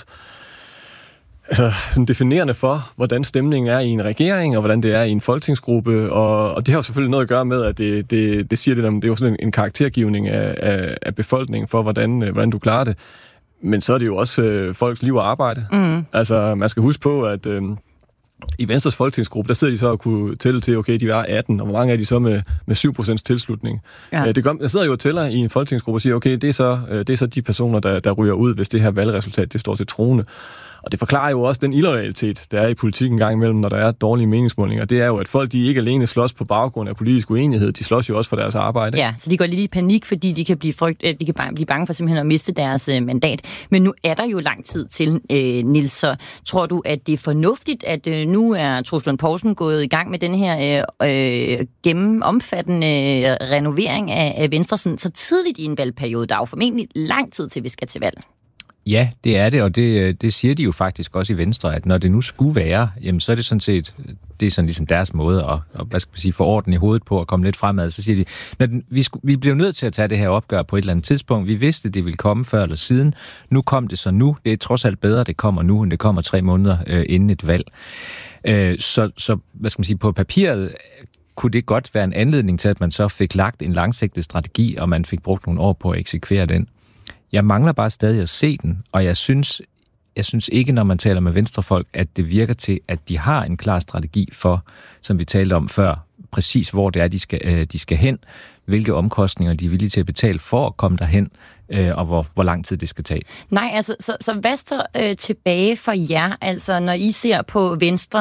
altså, sådan definerende for, hvordan stemningen er i en regering, og hvordan det er i en folketingsgruppe, og, og det har jo selvfølgelig noget at gøre med, at det, det, det siger det, det er jo sådan en, en karaktergivning af, af, af befolkningen for, hvordan, hvordan du klarer det. Men så er det jo også øh, folks liv og arbejde. Mm. Altså, man skal huske på, at øh, i Venstres folketingsgruppe, der sidder de så og kunne tælle til, okay, de er atten, og hvor mange er de så med, med syv procent tilslutning? Ja. Det gør, der sidder jo og tæller i en folketingsgruppe og siger, okay, det er så, det er så de personer, der, der ryger ud, hvis det her valgresultat det står til troende. Og det forklarer jo også den illoyalitet, der er i politik en gang imellem, når der er dårlige meningsmålinger. Det er jo, at folk de ikke alene slås på baggrund af politisk uenighed, de slås jo også for deres arbejde. Ja, så de går lidt i panik, fordi de kan blive, frygt, de kan blive bange for simpelthen at miste deres øh, mandat. Men nu er der jo lang tid til, øh, Niels, så tror du, at det er fornuftigt, at øh, nu er Troels Lund Poulsen gået i gang med den her øh, øh, gennemomfattende øh, renovering af, af Venstre sådan, så tidligt i en valgperiode? Der er jo formentlig lang tid til, vi skal til valg. Ja, det er det, og det, det siger de jo faktisk også i Venstre, at når det nu skulle være, jamen så er det sådan set, det er sådan ligesom deres måde at, at hvad skal man sige, få orden i hovedet på at komme lidt fremad. Så siger de, når den, vi, skulle, vi bliver nødt til at tage det her opgør på et eller andet tidspunkt. Vi vidste, det ville komme før eller siden. Nu kom det så nu. Det er trods alt bedre, det kommer nu, end det kommer tre måneder øh, inden et valg. Øh, så, så, hvad skal man sige, på papiret kunne det godt være en anledning til, at man så fik lagt en langsigtet strategi, og man fik brugt nogle år på at eksekvere den. Jeg mangler bare stadig at se den, og jeg synes, jeg synes ikke, når man taler med venstrefolk, at det virker til, at de har en klar strategi for, som vi talte om før, præcis hvor det er, de skal, de skal hen, hvilke omkostninger de er villige til at betale for at komme derhen, og hvor, hvor lang tid det skal tage. Nej, altså, så, så hvad står øh, tilbage for jer, altså når I ser på Venstre